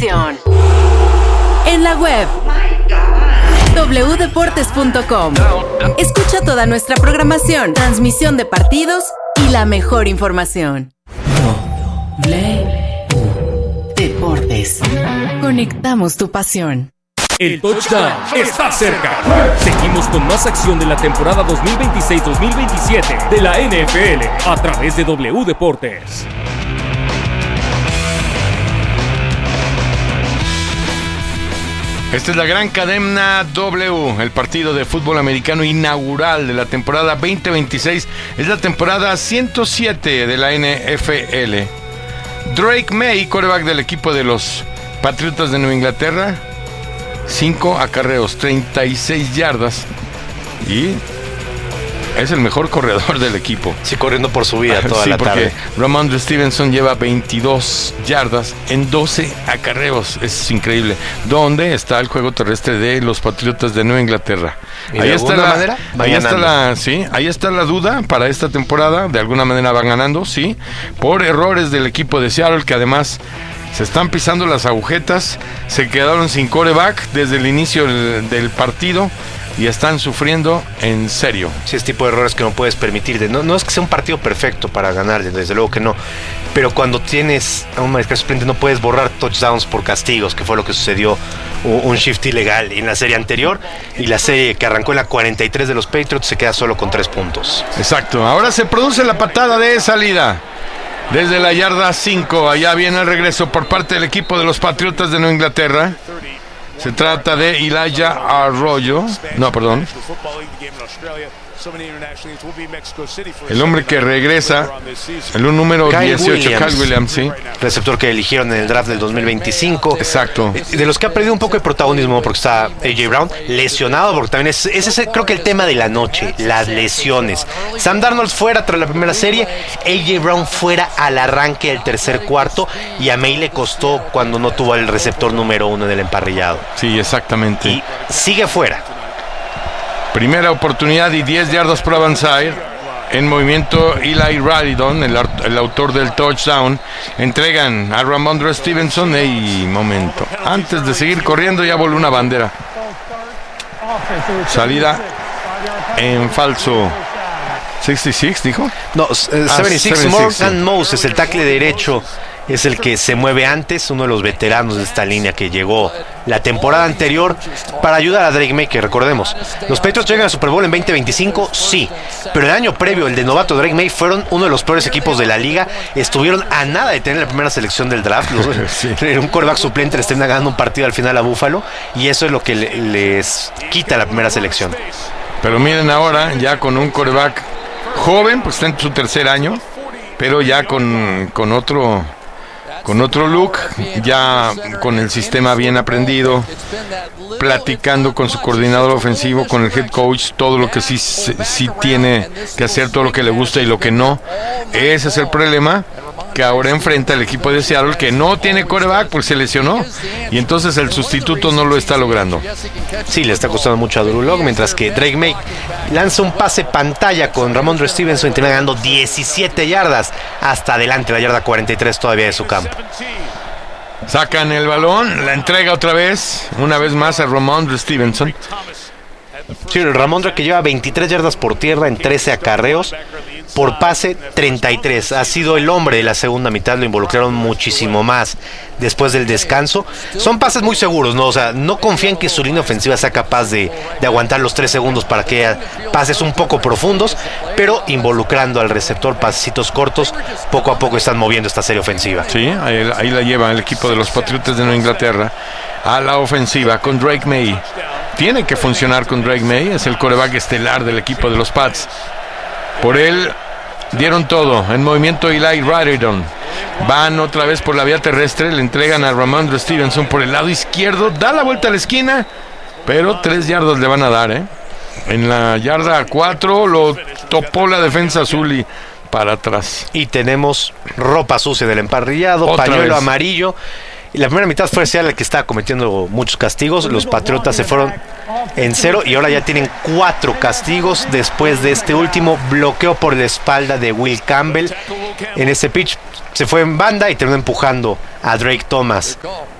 información. En la web wdeportes.com. Escucha toda nuestra programación, transmisión de partidos y la mejor información. Deportes. Conectamos tu pasión. El touchdown está cerca. Seguimos con más acción de la temporada 2026-2027 de la NFL a través de W Deportes. Esta es la gran cadena W, el partido de fútbol americano inaugural de la temporada 2026. Es la temporada 107 de la NFL. Drake May, quarterback del equipo de los Patriotas de Nueva Inglaterra, 5 acarreos, 36 yardas y es el mejor corredor del equipo. Sí, corriendo por su vida toda la tarde. Ramondre Stevenson lleva 22 yardas en 12 acarreos. Es increíble. ¿Dónde está el juego terrestre de los Patriotas de Nueva Inglaterra? Ahí está la duda para esta temporada. De alguna manera van ganando, sí, por errores del equipo de Seattle, que además se están pisando las agujetas. Se quedaron sin quarterback desde el inicio del partido y están sufriendo en serio. Sí, es tipo de errores que no puedes permitirte. No es que sea un partido perfecto para ganar, desde luego que no. Pero cuando tienes a un mariscal suplente no puedes borrar touchdowns por castigos, que fue lo que sucedió, un shift ilegal en la serie anterior. Y la serie que arrancó en la 43 de los Patriots se queda solo con 3 puntos. Exacto. Ahora se produce la patada de salida desde la yarda 5. Allá viene el regreso por parte del equipo de los Patriotas de Nueva Inglaterra. Se trata de Elijah Arroyo. No, perdón. El hombre que regresa, el número 18, Kyle Williams, sí. Receptor que eligieron en el draft del 2025. Exacto. De los que ha perdido un poco de protagonismo porque está AJ Brown lesionado, porque también ese es creo que el tema de la noche, las lesiones. Sam Darnold fuera tras la primera serie, AJ Brown fuera al arranque del tercer cuarto, y a May le costó cuando no tuvo el receptor número 1 en el emparrillado. Sí, exactamente. Y sigue fuera. Primera oportunidad y 10 yardas por avanzar. En movimiento Eli Radidon, el autor del touchdown. Entregan a Ramondre Stevenson. Momento. Antes de seguir corriendo ya voló una bandera. Salida en falso. 66, dijo. No, 76. Morgan Moses, el tackle derecho, es el que se mueve antes, uno de los veteranos de esta línea que llegó la temporada anterior para ayudar a Drake May, que recordemos, los Patriots llegan al Super Bowl en 2025, sí, pero el año previo, el de novato Drake May, fueron uno de los peores equipos de la liga, estuvieron a nada de tener la primera selección del draft, sí. Un quarterback suplente les termina ganando un partido al final a Buffalo, y eso es lo que les quita la primera selección. Pero miren ahora, ya con un quarterback joven, pues está en su tercer año, pero ya con otro look, ya con el sistema bien aprendido, platicando con su coordinador ofensivo, con el head coach, todo lo que sí tiene que hacer, todo lo que le gusta y lo que no. Ese es el problema que ahora enfrenta el equipo de Seattle, que no tiene quarterback, pues se lesionó, y entonces el sustituto no lo está logrando. Sí, le está costando mucho a Drew Lock, mientras que Drake May lanza un pase pantalla con Ramondre Stevenson y termina ganando 17 yardas hasta adelante, la yarda 43 todavía de su campo. Sacan el balón, la entrega otra vez, una vez más a Ramondre Stevenson. Sí, Ramondre, que lleva 23 yardas por tierra en 13 acarreos, por pase 33. Ha sido el hombre de la segunda mitad, lo involucraron muchísimo más después del descanso. Son pases muy seguros, ¿no? O sea, no confían que su línea ofensiva sea capaz de aguantar los 3 segundos para que haya pases un poco profundos, pero involucrando al receptor, pasecitos cortos, poco a poco están moviendo esta serie ofensiva. Sí, ahí la lleva el equipo de los Patriotas de Nueva Inglaterra a la ofensiva con Drake May. Tiene que funcionar con Drake May, es el quarterback estelar del equipo de los Pats. Por él dieron todo. En movimiento Eli Radidon. Van otra vez por la vía terrestre, le entregan a Ramondre Stevenson por el lado izquierdo, da la vuelta a la esquina, pero 3 yardas le van a dar, En la yarda 4 lo topó la defensa azul y para atrás. Y tenemos ropa sucia del emparrillado, otra pañuelo vez. Amarillo. Y la primera mitad fue Seattle el que estaba cometiendo muchos castigos. Los Patriotas se fueron en 0 y ahora ya tienen 4 castigos después de este último bloqueo por la espalda de Will Campbell. En ese pitch se fue en banda y terminó empujando a Drake Thomas.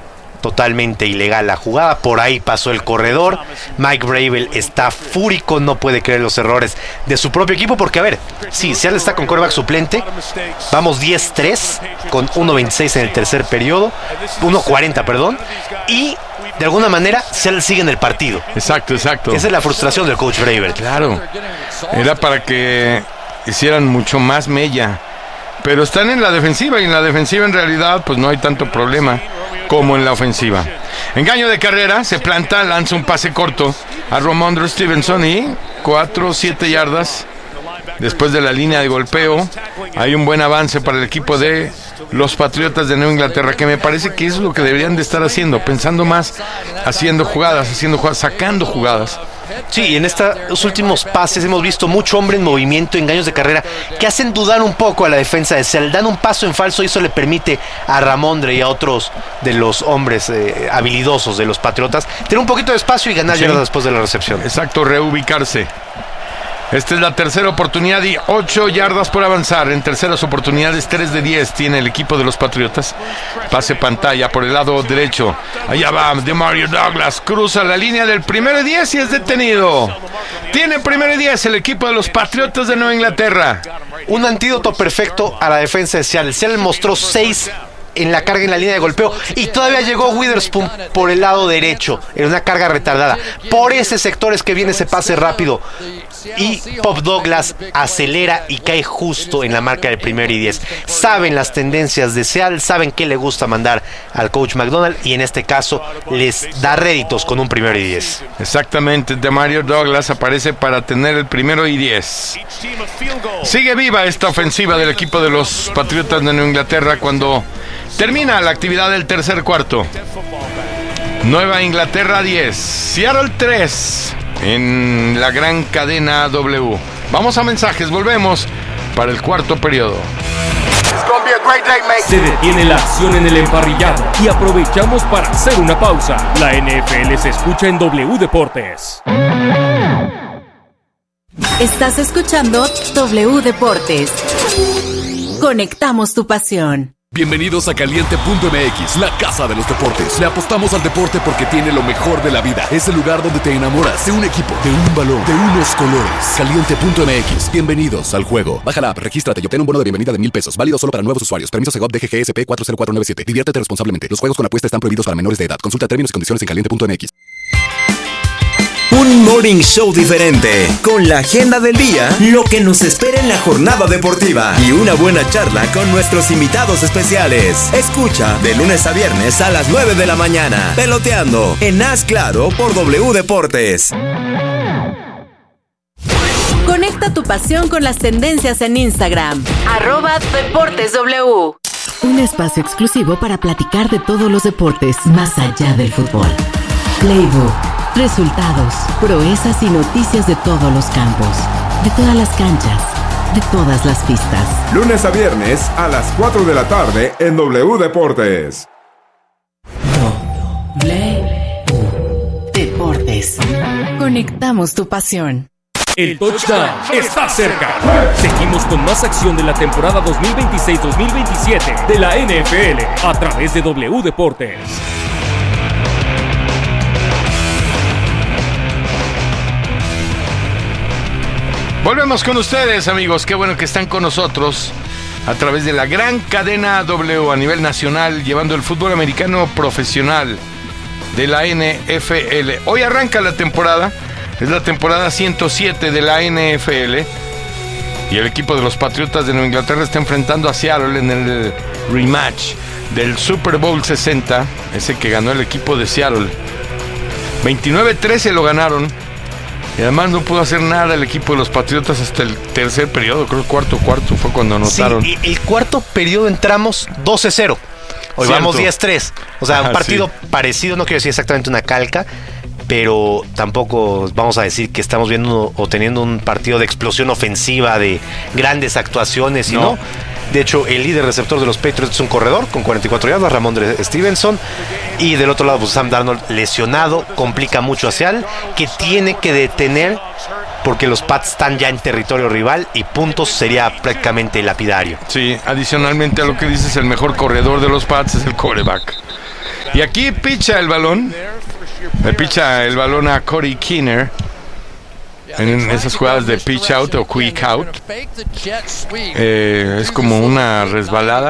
totalmente ilegal la jugada. Por ahí pasó el corredor. Mike Vrabel está fúrico, no puede creer los errores de su propio equipo, porque a ver, sí, Seattle está con quarterback suplente. Vamos 10-3 con 1.26 en el tercer periodo, 1.40, perdón, y de alguna manera Seattle sigue en el partido. Exacto. Esa es la frustración del coach Vrabel. Claro, era para que hicieran mucho más mella, pero están en la defensiva, y en la defensiva en realidad pues no hay tanto problema como en la ofensiva. Engaño de carrera, se planta, lanza un pase corto a Rhamondre Stevenson y 4-7 yardas después de la línea de golpeo. Hay un buen avance para el equipo de los Patriotas de Nueva Inglaterra, que me parece que eso es lo que deberían de estar haciendo, pensando más, haciendo jugadas, sacando jugadas. Sí, en estos últimos pases hemos visto mucho hombre en movimiento, engaños de carrera, que hacen dudar un poco a la defensa de Seattle. Dan un paso en falso y eso le permite a Rhamondre y a otros de los hombres habilidosos de los Patriotas tener un poquito de espacio y ganar yardas después de la recepción. Exacto, reubicarse. Esta es la tercera oportunidad y 8 yardas por avanzar. En terceras oportunidades, 3 de 10 tiene el equipo de los Patriotas. Pase pantalla por el lado derecho. Allá va Demario Douglas. Cruza la línea del 1 y 10 y es detenido. Tiene 1 y 10 el equipo de los Patriotas de Nueva Inglaterra. Un antídoto perfecto a la defensa de Seattle. Seattle mostró 6 en la carga en la línea de golpeo y todavía llegó Witherspoon por el lado derecho en una carga retardada. Por ese sector es que viene ese pase rápido y Pop Douglas acelera y cae justo en la marca del 1 y 10. Saben las tendencias de Seattle, saben qué le gusta mandar al coach McDonald y en este caso les da réditos con un 1 y 10. Exactamente, Demario Douglas aparece para tener el 1 y 10. Sigue viva esta ofensiva del equipo de los Patriotas de Nueva Inglaterra cuando termina la actividad del tercer cuarto. Nueva Inglaterra 10, Seattle 3 en la gran cadena W. Vamos a mensajes, volvemos para el cuarto periodo. Se detiene la acción en el emparrillado y aprovechamos para hacer una pausa. La NFL se escucha en W Deportes. Estás escuchando W Deportes. Conectamos tu pasión. Bienvenidos a Caliente.mx, la casa de los deportes. Le apostamos al deporte porque tiene lo mejor de la vida. Es el lugar donde te enamoras de un equipo, de un balón, de unos colores. Caliente.mx, bienvenidos al juego. Baja la app, regístrate y obtén un bono de bienvenida de $1,000. Válido solo para nuevos usuarios. Permiso Segov DGGSP 40497. Diviértete responsablemente. Los juegos con apuesta están prohibidos para menores de edad. Consulta términos y condiciones en Caliente.mx. Un morning show diferente, con la agenda del día, lo que nos espera en la jornada deportiva y una buena charla con nuestros invitados especiales. Escucha de lunes a viernes a las 9 de la mañana, Peloteando en Haz Claro por W Deportes. Conecta tu pasión con las tendencias en Instagram. @DeportesW. Un espacio exclusivo para platicar de todos los deportes más allá del fútbol. Playbook. Resultados, proezas y noticias de todos los campos, de todas las canchas, de todas las pistas. Lunes a viernes a las 4 de la tarde en W Deportes. W Deportes. Conectamos tu pasión. El touchdown está cerca. Seguimos con más acción de la temporada 2026-2027 de la NFL a través de W Deportes. Volvemos con ustedes, amigos. Qué bueno que están con nosotros a través de la gran cadena W a nivel nacional, llevando el fútbol americano profesional de la NFL. Hoy arranca la temporada, es la temporada 107 de la NFL y el equipo de los Patriotas de Nueva Inglaterra está enfrentando a Seattle en el rematch del Super Bowl 60, ese que ganó el equipo de Seattle. 29-13 lo ganaron. Y además no pudo hacer nada el equipo de los Patriotas hasta el tercer periodo. Creo que el cuarto fue cuando anotaron. Sí, el cuarto periodo entramos 12-0. Hoy vamos 10-3. O sea, un partido parecido, no quiero decir exactamente una calca, pero tampoco vamos a decir que estamos viendo o teniendo un partido de explosión ofensiva, de grandes actuaciones, y no. De hecho, el líder receptor de los Patriots es un corredor con 44 yardas, Rhamondre Stevenson. Y del otro lado, pues Sam Darnold lesionado, complica mucho a Seattle, que tiene que detener porque los Pats están ya en territorio rival y puntos sería prácticamente lapidario. Sí, adicionalmente a lo que dices, el mejor corredor de los Pats es el quarterback. Y aquí picha el balón. Le picha el balón a Cody Keener en esas jugadas de pitch out o quick out. Es como una resbalada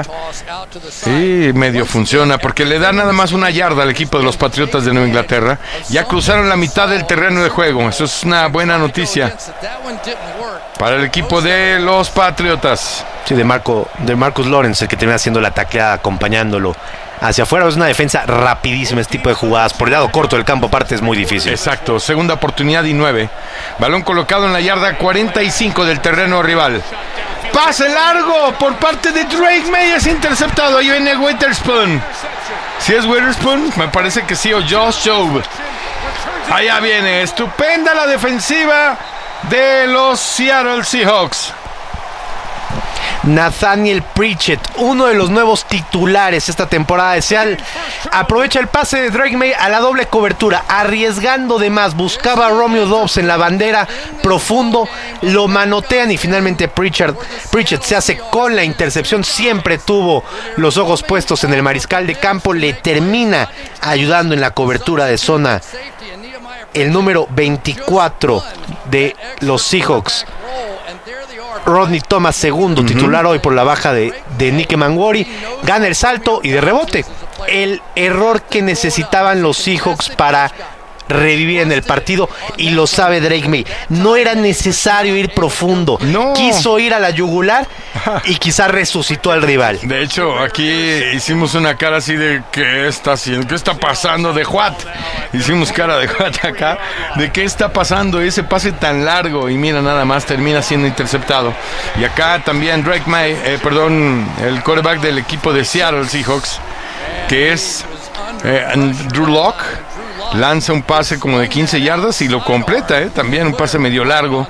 y medio funciona porque le da nada más 1 yarda al equipo de los Patriotas de Nueva Inglaterra. Ya cruzaron la mitad del terreno de juego. Eso es una buena noticia para el equipo de los Patriotas. Sí, de Marcus Lawrence, el que termina haciendo la tacleada, acompañándolo hacia afuera. Es una defensa rapidísima, este tipo de jugadas. Por el lado corto del campo, aparte, es muy difícil. Exacto, segunda oportunidad y 9. Balón colocado en la yarda 45 del terreno rival. Pase largo por parte de Drake May, es interceptado. Ahí viene Witherspoon. Si es Witherspoon, me parece que sí, o Josh Jobe. Allá viene, estupenda la defensiva de los Seattle Seahawks. Nathaniel Pritchett, uno de los nuevos titulares esta temporada de Seattle, aprovecha el pase de Drake May a la doble cobertura, arriesgando de más, buscaba a Romeo Doubs en la bandera profundo, lo manotean y finalmente Pritchett se hace con la intercepción. Siempre tuvo los ojos puestos en el mariscal de campo, le termina ayudando en la cobertura de zona el número 24 de los Seahawks, Rodney Thomas, segundo titular hoy por la baja de Nick Emmanwori. Gana el salto y de rebote. El error que necesitaban los Seahawks para revivir en el partido, y lo sabe Drake May. No era necesario ir profundo. No. Quiso ir a la yugular y quizás resucitó al rival. De hecho, aquí hicimos una cara así de ¿qué está haciendo? ¿Qué está pasando de What? Hicimos cara de What acá. ¿De qué está pasando ese pase tan largo? Y mira, nada más termina siendo interceptado. Y acá también Drake May, el quarterback del equipo de Seattle Seahawks, que es Drew Lock, lanza un pase como de 15 yardas y lo completa, también un pase medio largo,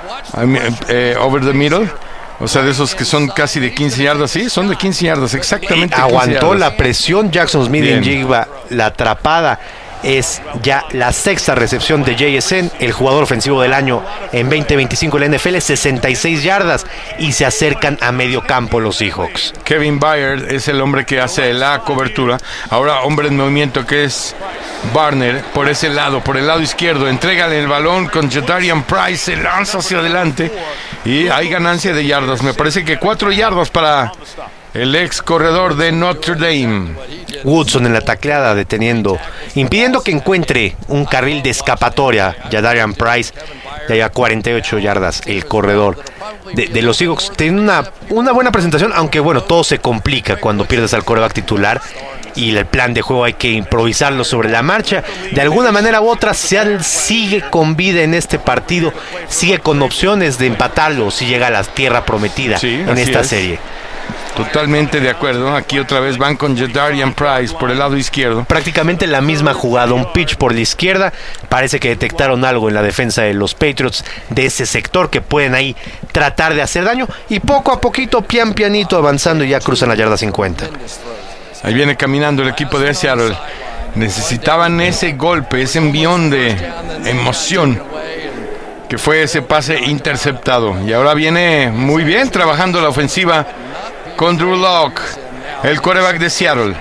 over the middle, o sea, de esos que son casi de 15 yardas, sí, son de 15 yardas, exactamente. Aguantó la presión Jackson Smith-Njigba, la atrapada. Es ya la sexta recepción de JSN, el jugador ofensivo del año en 2025 en la NFL, 66 yardas, y se acercan a medio campo los Seahawks. Kevin Byard es el hombre que hace la cobertura. Ahora hombre en movimiento, que es Barner, por ese lado, por el lado izquierdo. Entrégale el balón con Jadarian Price, se lanza hacia adelante y hay ganancia de yardas. Me parece que 4 yardas para el ex corredor de Notre Dame. Woodson en la tacleada, impidiendo que encuentre un carril de escapatoria. Jadarian Price, ya 48 yardas el corredor de los Seahawks. Tiene una buena presentación, aunque bueno, todo se complica cuando pierdes al quarterback titular y el plan de juego hay que improvisarlo sobre la marcha. De alguna manera u otra, Seattle sigue con vida en este partido, sigue con opciones de empatarlo si llega a la tierra prometida, sí, en esta serie. Totalmente de acuerdo. Aquí otra vez van con Jadarian Price por el lado izquierdo. Prácticamente la misma jugada, un pitch por la izquierda. Parece que detectaron algo en la defensa de los Patriots de ese sector, que pueden ahí tratar de hacer daño, y poco a poquito, pianito avanzando, y ya cruzan la yarda 50. Ahí viene caminando el equipo de Seattle. Necesitaban ese golpe, ese envión de emoción, que fue ese pase interceptado. Y ahora viene muy bien trabajando la ofensiva con Drew Lock, el quarterback de Seattle.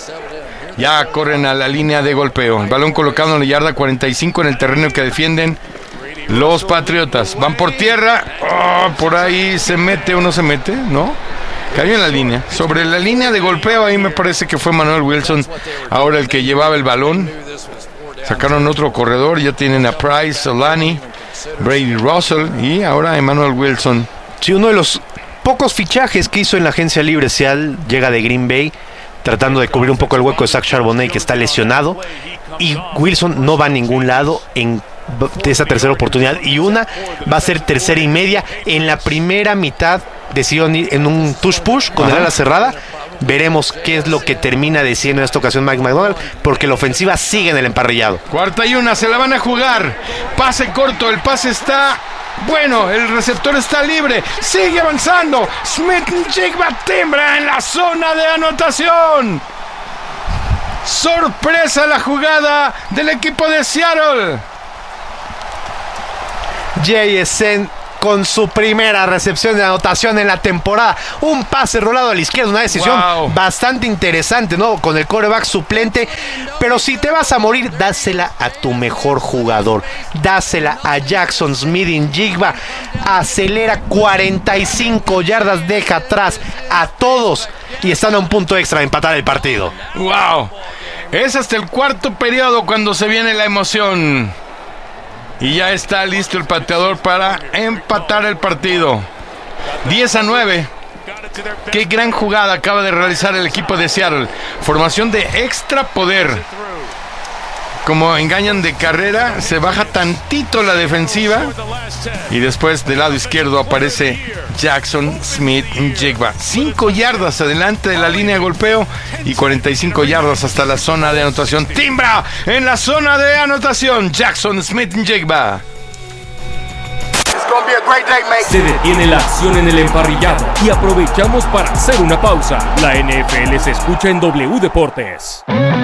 Ya corren a la línea de golpeo. El balón colocado en la yarda 45 en el terreno que defienden los Patriotas. Van por tierra. Por ahí se mete o no se mete, ¿no? Cayó en la línea. Sobre la línea de golpeo, ahí me parece que fue Manuel Wilson ahora el que llevaba el balón. Sacaron otro corredor. Ya tienen a Price, Solani, Brady Russell y ahora Emmanuel Wilson. Sí, uno de los pocos fichajes que hizo en la agencia libre. Seattle llega de Green Bay, tratando de cubrir un poco el hueco de Zach Charbonnet, que está lesionado, y Wilson no va a ningún lado en esa tercera oportunidad, y una va a ser 3rd y media. En la primera mitad decidieron ir en un touch push con el ala cerrada. Veremos qué es lo que termina decidiendo en esta ocasión Mike McDonald, porque la ofensiva sigue en el emparrillado. 4ª y 1, se la van a jugar. Pase corto, el pase está bueno, el receptor está libre, sigue avanzando. Smith-Njigba timbra en la zona de anotación. Sorpresa la jugada del equipo de Seattle. JSN con su primera recepción de anotación en la temporada. Un pase rolado a la izquierda, una decisión bastante interesante, ¿no? Con el quarterback suplente. Pero si te vas a morir, dásela a tu mejor jugador. Dásela a Jackson Smith-Njigba. Acelera 45 yardas, deja atrás a todos y están a un punto extra de empatar el partido. ¡Wow! Es hasta el cuarto periodo cuando se viene la emoción. Y ya está listo el pateador para empatar el partido. 10-9. Qué gran jugada acaba de realizar el equipo de Seattle. Formación de extra poder. Como engañan de carrera, se baja tantito la defensiva. Y después del lado izquierdo aparece Jackson Smith-Njigba. 5 yardas adelante de la línea de golpeo y 45 yardas hasta la zona de anotación. Timbra en la zona de anotación. Jackson Smith-Njigba. Se detiene la acción en el emparrillado y aprovechamos para hacer una pausa. La NFL se escucha en W Deportes.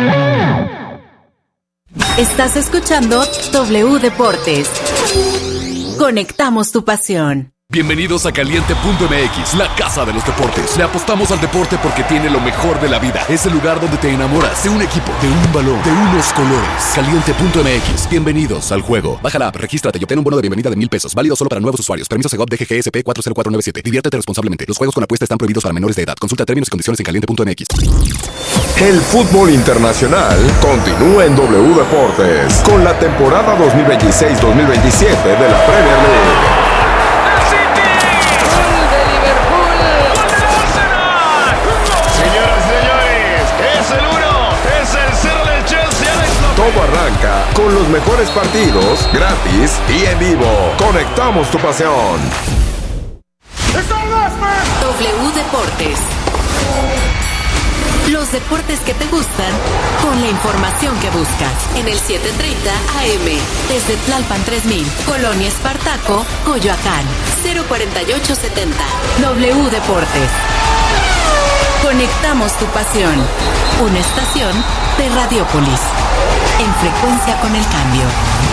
Estás escuchando W Deportes. Conectamos tu pasión. Bienvenidos a Caliente.mx, la casa de los deportes. Le apostamos al deporte porque tiene lo mejor de la vida. Es el lugar donde te enamoras de un equipo, de un balón, de unos colores. Caliente.mx, bienvenidos al juego. Baja la app, regístrate y obtén un bono de bienvenida de $1,000. Válido solo para nuevos usuarios. Permiso Segov DGGSP 40497. Diviértete responsablemente. Los juegos con apuesta están prohibidos para menores de edad. Consulta términos y condiciones en Caliente.mx. El fútbol internacional continúa en W Deportes con la temporada 2026-2027 de la Premier League. Todo arranca con los mejores partidos, gratis y en vivo. Conectamos tu pasión. W Deportes. Los deportes que te gustan con la información que buscas. En el 730 AM. Desde Tlalpan 3000, Colonia Espartaco, Coyoacán. 04870. W Deportes. Conectamos tu pasión. Una estación de Radiopolis. En frecuencia con el cambio.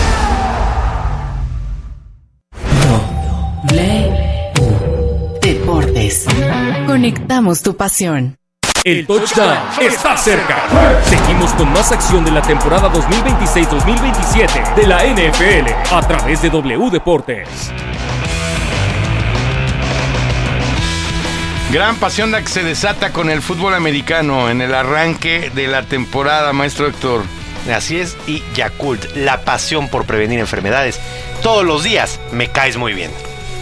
W Deportes. Conectamos tu pasión. El touchdown está cerca. Seguimos con más acción de la temporada 2026-2027 de la NFL a través de W Deportes. Gran pasión la que se desata con el fútbol americano en el arranque de la temporada, maestro Héctor. Así es, y Yakult, la pasión por prevenir enfermedades. Todos los días me caes muy bien.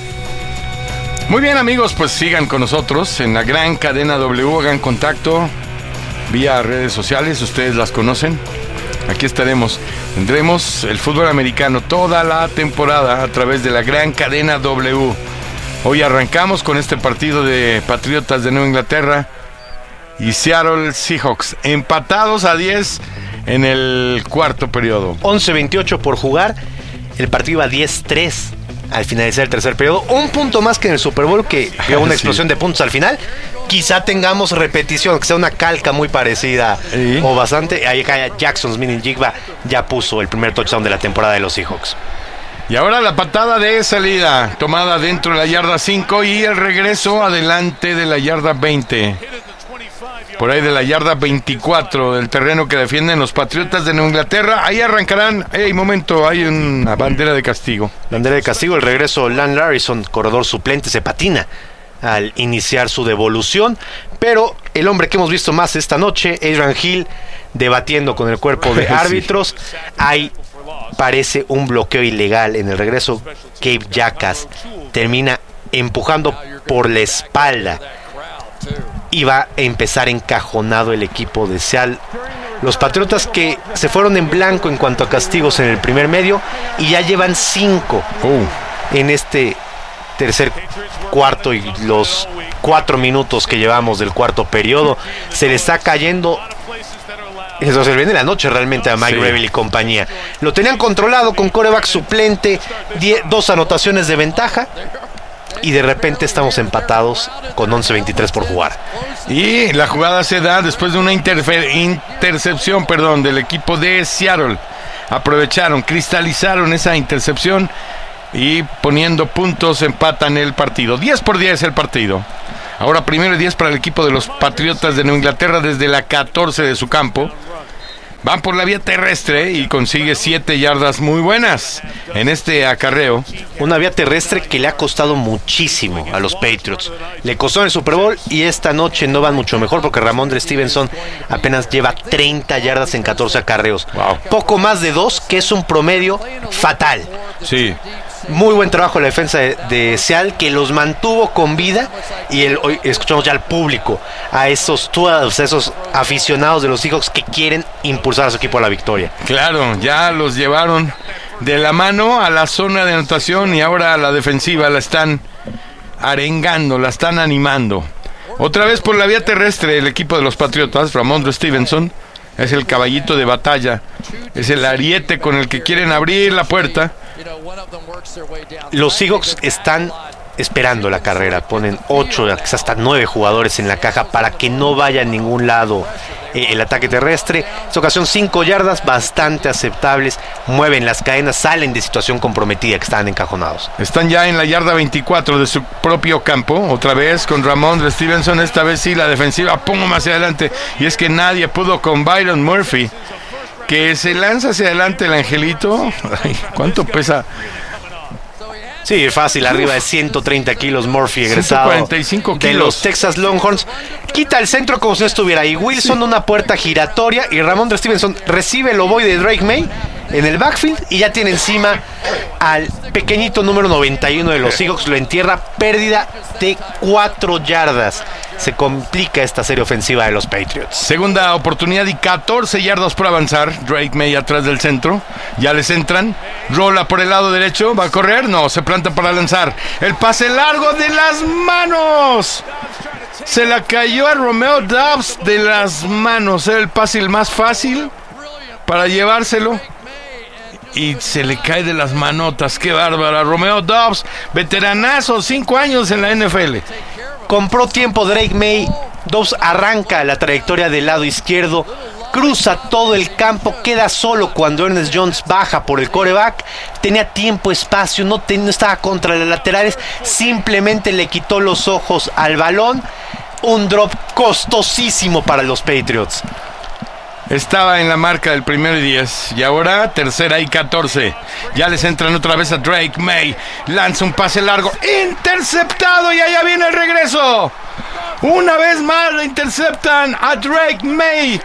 Muy bien, amigos, pues sigan con nosotros en la gran cadena W, hagan contacto vía redes sociales, ustedes las conocen. Aquí estaremos, tendremos el fútbol americano toda la temporada a través de la gran cadena W. Hoy arrancamos con este partido de Patriotas de Nueva Inglaterra y Seattle Seahawks, empatados a 10 en el cuarto periodo. 11-28 por jugar, el partido iba 10-3 al finalizar el tercer periodo. Un punto más que en el Super Bowl, que vio una explosión de puntos al final. Quizá tengamos repetición, que sea una calca muy parecida o bastante. Ahí cae Jackson Smith-Njigba, ya puso el primer touchdown de la temporada de los Seahawks. Y ahora la patada de salida, tomada dentro de la yarda 5 y el regreso adelante de la yarda 20. Por ahí de la yarda 24 del terreno que defienden los Patriotas de Nueva Inglaterra. Ahí arrancarán. Momento, hay una bandera de castigo. Bandera de castigo, el regreso. Lan Larrison, corredor suplente, se patina al iniciar su devolución. Pero el hombre que hemos visto más esta noche, Adrian Hill, debatiendo con el cuerpo de árbitros. Ahí parece un bloqueo ilegal en el regreso. Gabe Jacas termina empujando por la espalda y va a empezar encajonado el equipo de Seattle. Los Patriotas que se fueron en blanco en cuanto a castigos en el primer medio y ya llevan 5 en este tercer cuarto y los 4 minutos que llevamos del cuarto periodo. Se le está cayendo. Eso se le viene la noche realmente a Mike Vrabel y compañía. Lo tenían controlado con quarterback suplente, 2 anotaciones de ventaja. Y de repente estamos empatados con 11-23 por jugar. Y la jugada se da después de una intercepción del equipo de Seattle. Aprovecharon, cristalizaron esa intercepción y poniendo puntos empatan el partido. 10-10 el partido. Ahora 1-10 para el equipo de los Patriotas de Nueva Inglaterra desde la 14 de su campo. Van por la vía terrestre y consigue 7 yardas muy buenas en este acarreo. Una vía terrestre que le ha costado muchísimo a los Patriots. Le costó en el Super Bowl y esta noche no van mucho mejor porque Ramondre Stevenson apenas lleva 30 yardas en 14 acarreos. Wow. Poco más de 2, que es un promedio fatal. Sí. Muy buen trabajo la defensa de Seattle, que los mantuvo con vida. Y hoy escuchamos ya al público, a esos 12, a esos aficionados de los Seahawks que quieren impulsar a su equipo a la victoria. Claro, ya los llevaron de la mano a la zona de anotación y ahora a la defensiva la están arengando, la están animando. Otra vez por la vía terrestre el equipo de los Patriotas. Ramondre Stevenson es el caballito de batalla, es el ariete con el que quieren abrir la puerta. Los Seahawks están esperando la carrera, ponen 8 hasta 9 jugadores en la caja para que no vaya a ningún lado el ataque terrestre. En esta ocasión 5 yardas bastante aceptables, mueven las cadenas, salen de situación comprometida, que estaban encajonados. Están ya en la yarda 24 de su propio campo, otra vez con Ramondre Stevenson. Esta vez sí la defensiva pongo más hacia adelante, y es que nadie pudo con Byron Murphy, que se lanza hacia adelante el angelito. Ay, ¿cuánto pesa? Sí, fácil, arriba de 130 kilos Murphy, egresado 145 kilos de los Texas Longhorns. Quita el centro como si no estuviera ahí. Wilson, una puerta giratoria, y Ramondre Stevenson recibe el ovoide de Drake May en el backfield y ya tiene encima al pequeñito número 91 de los Seahawks. Lo entierra, pérdida de 4 yardas. Se complica esta serie ofensiva de los Patriots. Segunda oportunidad y 14 yardas por avanzar. Drake May atrás del centro. Ya les entran. Rola por el lado derecho. ¿Va a correr? No, se planta para lanzar. El pase largo de las manos. Se la cayó a Romeo Doubs de las manos. Era el pase el más fácil para llevárselo. Y se le cae de las manotas. ¡Qué bárbara! Romeo Doubs, veteranazo, 5 años en la NFL. Compró tiempo Drake May. Dobbs arranca la trayectoria del lado izquierdo, cruza todo el campo, queda solo cuando Ernest Jones baja por el quarterback. Tenía tiempo, espacio, no estaba contra las laterales, simplemente le quitó los ojos al balón. Un drop costosísimo para los Patriots. Estaba en la marca del 1-10 y ahora 3rd y 14. Ya les entran otra vez a Drake May. Lanza un pase largo, interceptado, y allá viene el regreso. Una vez más le interceptan a Drake May.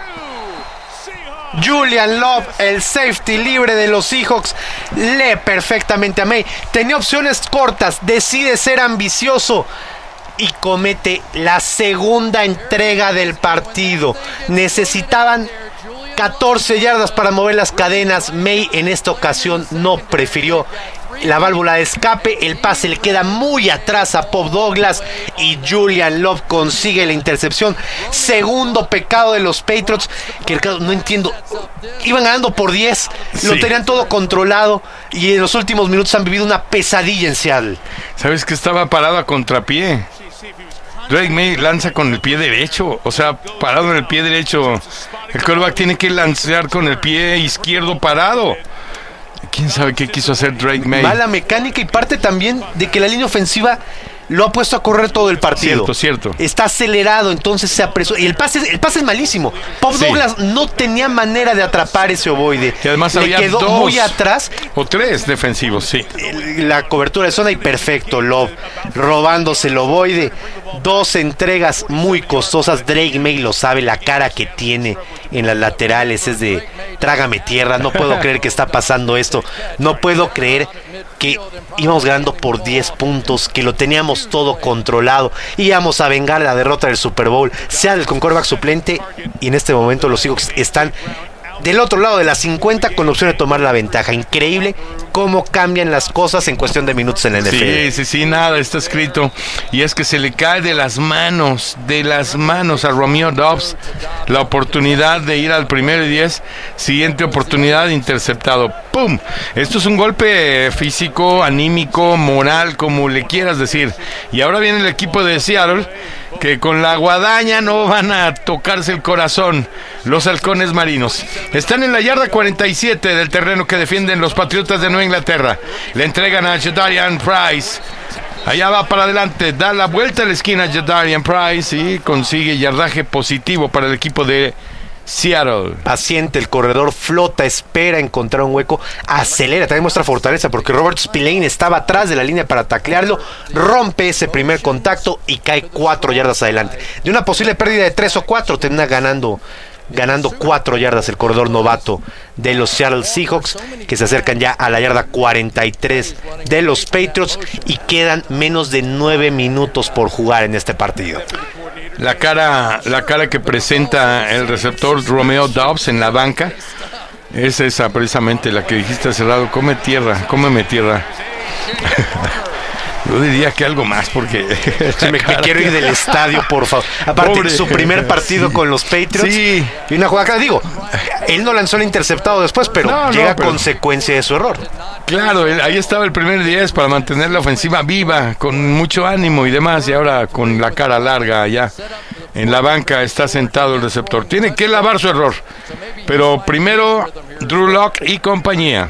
Julian Love, el safety libre de los Seahawks, lee perfectamente a May. Tenía opciones cortas, decide ser ambicioso y comete la segunda entrega del partido. Necesitaban 14 yardas para mover las cadenas. May en esta ocasión no prefirió la válvula de escape. El pase le queda muy atrás a Pop Douglas y Julian Love consigue la intercepción. Segundo pecado de los Patriots, que no entiendo, iban ganando por 10, sí. Lo tenían todo controlado y en los últimos minutos han vivido una pesadilla en Seattle. ¿Sabes que estaba parado a contrapié? Drake May lanza con el pie derecho, o sea, parado en el pie derecho. El quarterback tiene que lanzar con el pie izquierdo parado. ¿Quién sabe qué quiso hacer Drake May? Mala mecánica y parte también de que la línea ofensiva lo ha puesto a correr todo el partido. Cierto. Está acelerado, entonces se apresó. Y el pase es malísimo. Pop Douglas no tenía manera de atrapar ese ovoide. Y además le quedó muy atrás. O 3 defensivos, sí. La cobertura de zona y perfecto. Love robándose el ovoide. 2 entregas muy costosas. Drake May lo sabe, la cara que tiene en las laterales es de trágame tierra. No puedo creer que está pasando esto. No puedo creer que íbamos ganando por 10 puntos, que lo teníamos todo controlado, íbamos a vengar la derrota del Super Bowl. Seattle con quarterback suplente y en este momento los Seahawks están del otro lado de la 50 con opción de tomar la ventaja. Increíble cómo cambian las cosas en cuestión de minutos en la NFL. Sí, nada está escrito. Y es que se le cae de las manos a Romeo Doubs la oportunidad de ir al 1-10. Siguiente oportunidad, interceptado. ¡Pum! Esto es un golpe físico, anímico, moral, como le quieras decir. Y ahora viene el equipo de Seattle que con la guadaña no van a tocarse el corazón los halcones marinos. Están en la yarda 47 del terreno que defienden los Patriotas de Nueva Inglaterra. Le entregan a Jadarian Price. Allá va para adelante, da la vuelta a la esquina Jadarian Price y consigue yardaje positivo para el equipo de Seattle. Paciente, el corredor flota, espera encontrar un hueco, acelera, también muestra fortaleza porque Robert Spillane estaba atrás de la línea para taclearlo, rompe ese primer contacto y cae 4 yardas adelante. De una posible pérdida de 3 o 4, termina ganando 4 yardas el corredor novato de los Seattle Seahawks, que se acercan ya a la yarda 43 de los Patriots y quedan menos de 9 minutos por jugar en este partido. La cara que presenta el receptor Romeo Doubs en la banca es esa precisamente la que dijiste hace rato. Cómeme tierra. Yo diría que algo más porque me quiero ir del estadio, por favor. Aparte, pobre, su primer partido con los Patriots. Sí. Y una jugada, digo, él no lanzó el interceptado después, pero llega a consecuencia de su error. Claro, ahí estaba el primer 10 para mantener la ofensiva viva, con mucho ánimo y demás, y ahora con la cara larga allá en la banca está sentado el receptor. Tiene que lavar su error, pero primero Drew Lock y compañía.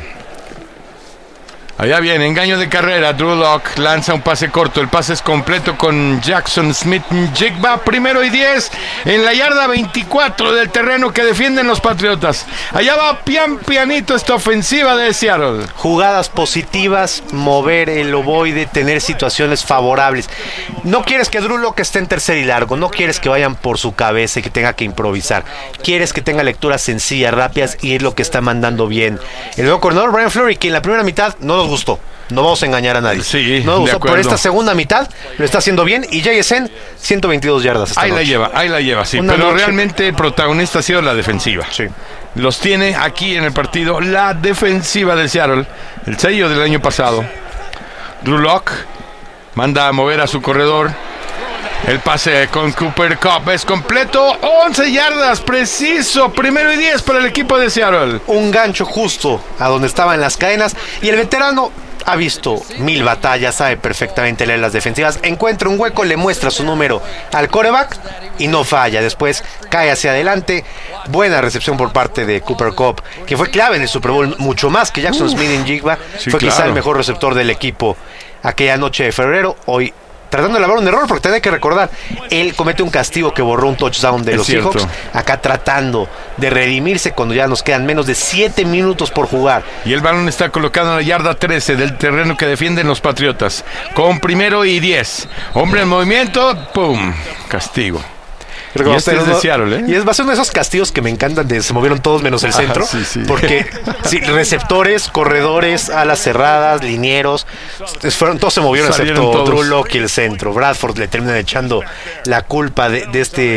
Allá viene, engaño de carrera, Drew Lock lanza un pase corto, el pase es completo con Jackson Smith-Njigba, primero y 10 en la yarda 24 del terreno que defienden los Patriotas. Allá va pianito esta ofensiva de Seattle. Jugadas positivas, mover el ovoide, tener situaciones favorables. No quieres que Drew Lock esté en tercer y largo, no quieres que vayan por su cabeza y que tenga que improvisar. Quieres que tenga lecturas sencillas, rápidas, y es lo que está mandando bien el nuevo corredor Brian Fleury, que en la primera mitad no nos gustó, no vamos a engañar a nadie. Sí, no nos gustó, pero esta segunda mitad lo está haciendo bien y JSN 122 yardas. Ahí la lleva, sí. Pero realmente el protagonista ha sido la defensiva. Sí. Los tiene aquí en el partido la defensiva de Seattle, el sello del año pasado. Drew Lock manda a mover a su corredor. El pase con Cooper Kupp es completo, 11 yardas, preciso, primero y 10 para el equipo de Seattle. Un gancho justo a donde estaban las cadenas y el veterano ha visto 1000 batallas, sabe perfectamente leer las defensivas, encuentra un hueco, le muestra su número al quarterback y no falla. Después cae hacia adelante, buena recepción por parte de Cooper Kupp, que fue clave en el Super Bowl, mucho más que Jackson Smith-Njigba, sí, fue claro. Quizá el mejor receptor del equipo aquella noche de febrero. Hoy tratando de lavar un error, porque tiene que recordar, él comete un castigo que borró un touchdown de los Seahawks, acá tratando de redimirse cuando ya nos quedan menos de 7 minutos por jugar. Y el balón está colocado en la yarda 13 del terreno que defienden los Patriotas, con primero y 10. Hombre en movimiento, ¡pum! Castigo. Y este es de Seattle, ¿eh? Y va a ser uno de esos castigos que me encantan, se movieron todos menos el centro. Sí. Porque sí, receptores, corredores, alas cerradas, linieros, todos se movieron, excepto Drew Lock y el centro. Bradford le terminan echando la culpa de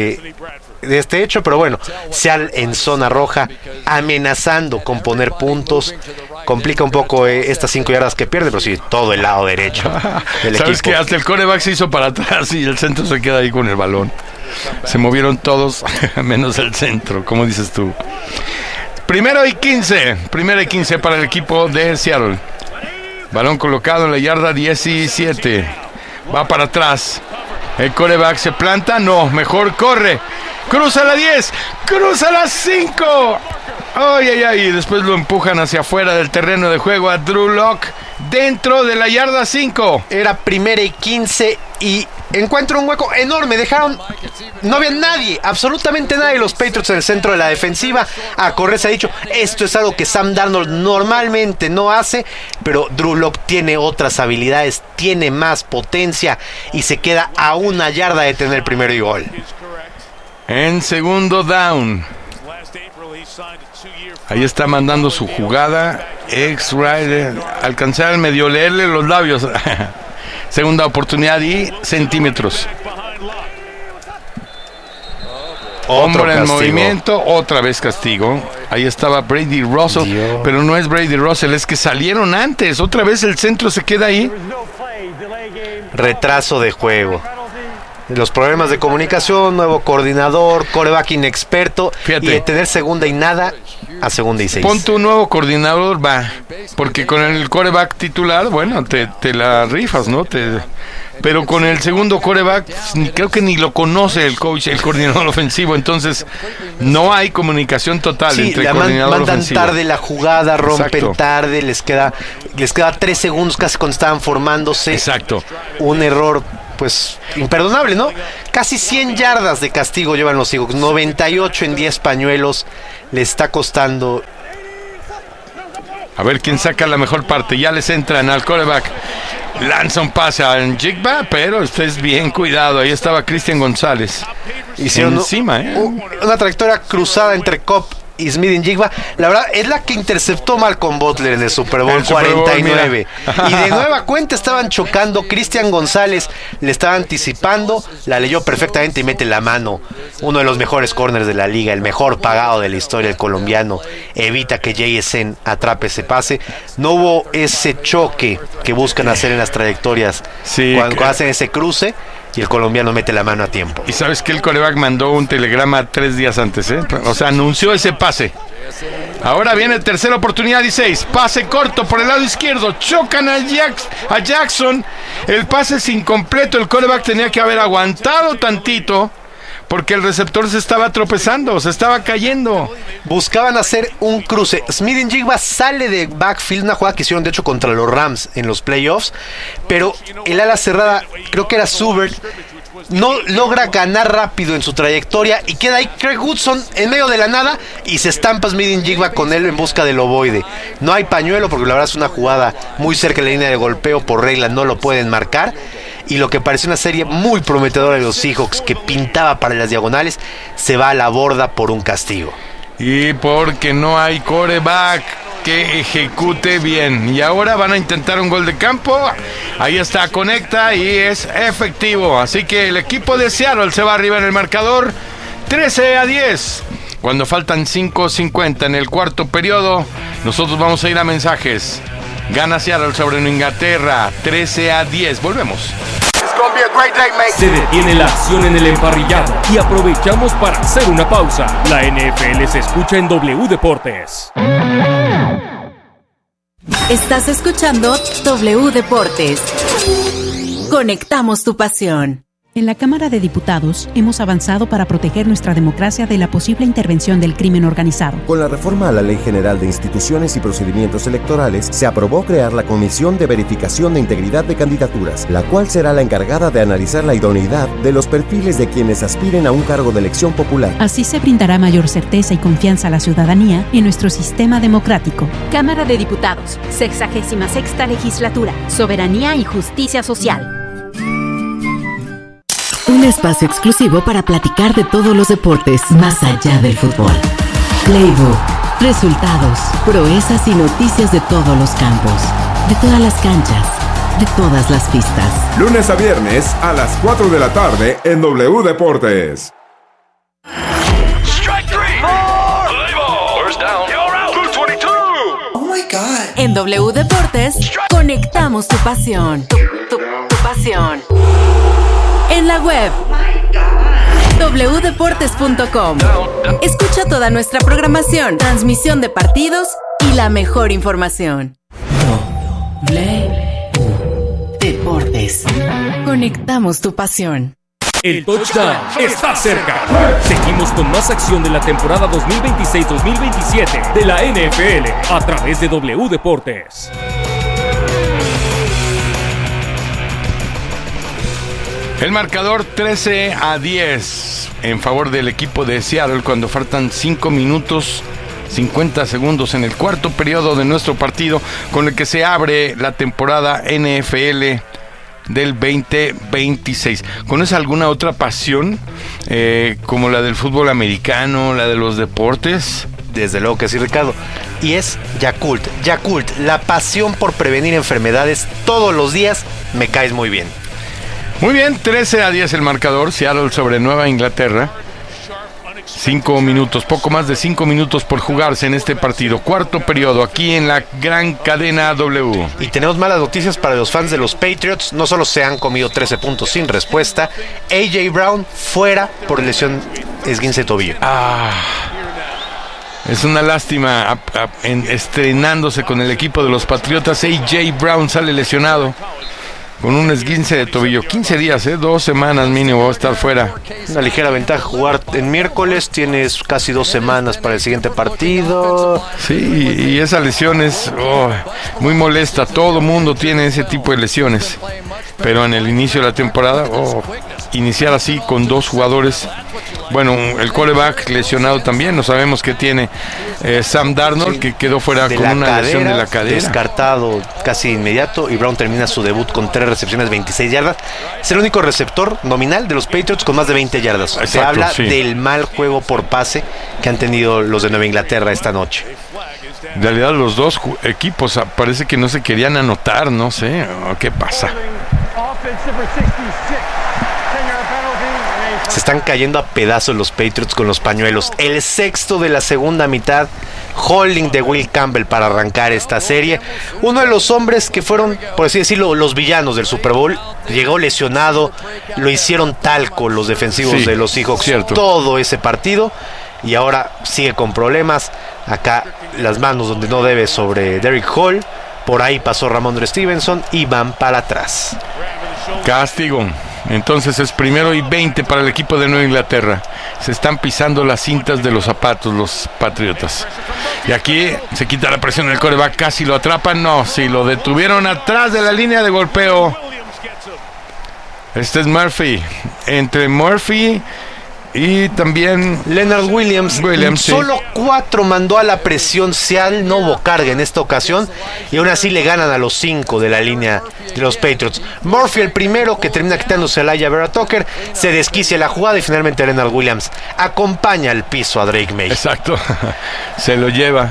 este hecho, pero bueno, Seattle en zona roja, amenazando con poner puntos. Complica un poco estas 5 yardas que pierde, pero sí, todo el lado derecho del equipo. Sabes que hasta el quarterback se hizo para atrás y el centro se queda ahí con el balón. Se movieron todos, menos el centro, como dices tú. Primero y 15 para el equipo de Seattle. Balón colocado en la yarda 17. Va para atrás. El quarterback se planta, no, mejor corre. Cruza la 10, cruza la 5. Ay, después lo empujan hacia afuera del terreno de juego a Drew Lock dentro de la yarda 5. Era primera y 15 y encuentra un hueco enorme. No había nadie, absolutamente nadie, los Patriots en el centro de la defensiva. A correr se ha dicho, esto es algo que Sam Darnold normalmente no hace, pero Drew Lock tiene otras habilidades, tiene más potencia y se queda a 1 yarda de tener primero y gol. En segundo down. Ahí está mandando su jugada. X-Rider. Alcanzar al medio leerle los labios. Segunda oportunidad y centímetros. Hombre en movimiento. Otra vez castigo. Ahí estaba Brady Russell. Pero no es Brady Russell, es que salieron antes. Otra vez el centro se queda ahí. Retraso de juego. los problemas de comunicación, nuevo coordinador, quarterback inexperto. Fíjate. Y de tener segunda y nada a segunda y 6. Pon tu nuevo coordinador, va, porque con el quarterback titular, bueno, te la rifas, ¿no? Pero con el segundo quarterback, creo que ni lo conoce el coach, el coordinador ofensivo, entonces no hay comunicación total entre el coordinador ofensivo. Mandan tarde la jugada, rompen tarde, les queda 3 segundos casi cuando estaban formándose. Exacto. Un error pues imperdonable, ¿no? Casi 100 yardas de castigo llevan los Seahawks, 98 en 10 pañuelos, le está costando. A ver quién saca la mejor parte, ya les entran al quarterback. Lanza un pase a Njigba, pero estés bien cuidado, ahí estaba Cristian González. Hicieron encima, una trayectoria cruzada entre Cobb y Smith-Njigba. La verdad es la que interceptó Malcolm Butler en el Super Bowl 49. Y de nueva cuenta estaban chocando. Cristian González le estaba anticipando, la leyó perfectamente y mete la mano. Uno de los mejores corners de la liga, el mejor pagado de la historia, el colombiano, evita que JSN atrape ese pase. No hubo ese choque que buscan hacer en las trayectorias cuando hacen ese cruce. Y el colombiano mete la mano a tiempo. Y sabes que el quarterback mandó un telegrama 3 días antes, O sea, anunció ese pase. Ahora viene tercera oportunidad y 6. Pase corto por el lado izquierdo. Chocan a Jackson. El pase es incompleto. El quarterback tenía que haber aguantado tantito, porque el receptor se estaba tropezando, se estaba cayendo. Buscaban hacer un cruce. Smith-Njigba sale de backfield, una jugada que hicieron de hecho contra los Rams en los playoffs, pero el ala cerrada, creo que era Subert, no logra ganar rápido en su trayectoria y queda ahí Craig Woodson en medio de la nada y se estampa Smith-Njigba con él en busca del ovoide. No hay pañuelo porque la verdad es una jugada muy cerca de la línea de golpeo, por regla no lo pueden marcar. Y lo que parecía una serie muy prometedora de los Seahawks, que pintaba para las diagonales, se va a la borda por un castigo. Y porque no hay quarterback que ejecute bien. Y ahora van a intentar un gol de campo. Ahí está, conecta y es efectivo. Así que el equipo de Seattle se va arriba en el marcador, 13-10. Cuando faltan 5:50 en el cuarto periodo, nosotros vamos a ir a mensajes. Gana Seattle sobre Inglaterra, 13-10. Volvemos. Se detiene la acción en el emparrillado y aprovechamos para hacer una pausa. La NFL se escucha en W Deportes. Estás escuchando W Deportes. Conectamos tu pasión. En la Cámara de Diputados hemos avanzado para proteger nuestra democracia de la posible intervención del crimen organizado. Con la reforma a la Ley General de Instituciones y Procedimientos Electorales, se aprobó crear la Comisión de Verificación de Integridad de Candidaturas, la cual será la encargada de analizar la idoneidad de los perfiles de quienes aspiren a un cargo de elección popular. Así se brindará mayor certeza y confianza a la ciudadanía en nuestro sistema democrático. Cámara de Diputados, 66ª Legislatura, Soberanía y Justicia Social. Un espacio exclusivo para platicar de todos los deportes más allá del fútbol. Playbook, resultados, proezas y noticias de todos los campos, de todas las canchas, de todas las pistas. Lunes a viernes a las 4 de la tarde en W Deportes. En W Deportes, conectamos tu pasión. Tu pasión. En la web wdeportes.com. Escucha toda nuestra programación, transmisión de partidos y la mejor información. W Deportes. Conectamos tu pasión. El touchdown está cerca. Seguimos con más acción de la temporada 2026-2027 de la NFL a través de W Deportes. El marcador 13-10 en favor del equipo de Seattle cuando faltan 5 minutos 50 segundos en el cuarto periodo de nuestro partido con el que se abre la temporada NFL del 2026. ¿Conoces alguna otra pasión como la del fútbol americano, la de los deportes? Desde luego que sí, Ricardo. Y es Yakult. Yakult, la pasión por prevenir enfermedades. Todos los días me caes muy bien. Muy bien, 13-10 el marcador, Seattle sobre Nueva Inglaterra. 5 minutos, poco más de 5 minutos por jugarse en este partido. Cuarto periodo aquí en la gran cadena W. Y tenemos malas noticias para los fans de los Patriots. No solo se han comido 13 puntos sin respuesta, A.J. Brown fuera por lesión esguince de tobillo. Es una lástima, estrenándose con el equipo de los Patriotas. A.J. Brown sale lesionado con un esguince de tobillo. 15 días, 2 semanas mínimo va a estar fuera. Una ligera ventaja jugar en miércoles. Tienes casi 2 semanas para el siguiente partido. Sí, y esa lesión es muy molesta. Todo mundo tiene ese tipo de lesiones. Pero en el inicio de la temporada, iniciar así con 2 jugadores. Bueno, el quarterback lesionado también. No sabemos qué tiene Sam Darnold, que quedó fuera con una lesión de la cadera. Descartado casi inmediato. Y Brown termina su debut con 3 recepciones, 26 yardas. Es el único receptor nominal de los Patriots con más de 20 yardas. Exacto, se habla sí, del mal juego por pase que han tenido los de Nueva Inglaterra esta noche. En realidad los dos equipos parece que no se querían anotar, no sé, ¿qué pasa? Se están cayendo a pedazos los Patriots con los pañuelos. El sexto de la segunda mitad, holding de Will Campbell para arrancar esta serie. Uno de los hombres que fueron, por así decirlo, los villanos del Super Bowl, llegó lesionado, lo hicieron talco los defensivos de los Seahawks, cierto, todo ese partido, y ahora sigue con problemas. Acá las manos donde no debe sobre Derrick Hall, por ahí pasó Ramondre Stevenson y van para atrás. Castigo. Entonces es 1º y 20 para el equipo de Nueva Inglaterra. Se están pisando las cintas de los zapatos los Patriotas. Y aquí se quita la presión del quarterback. Casi lo atrapan. No, sí, lo detuvieron atrás de la línea de golpeo. Este es Murphy. Entre Murphy y también Leonard Williams. Solo 4 mandó a la presión. Seattle no hubo carga en esta ocasión y aún así le ganan a los 5 de la línea de los Patriots. Murphy, el primero, que termina quitándose a Elijah Vera Tucker, se desquicia la jugada y finalmente Leonard Williams acompaña al piso a Drake May. Exacto. Se lo lleva.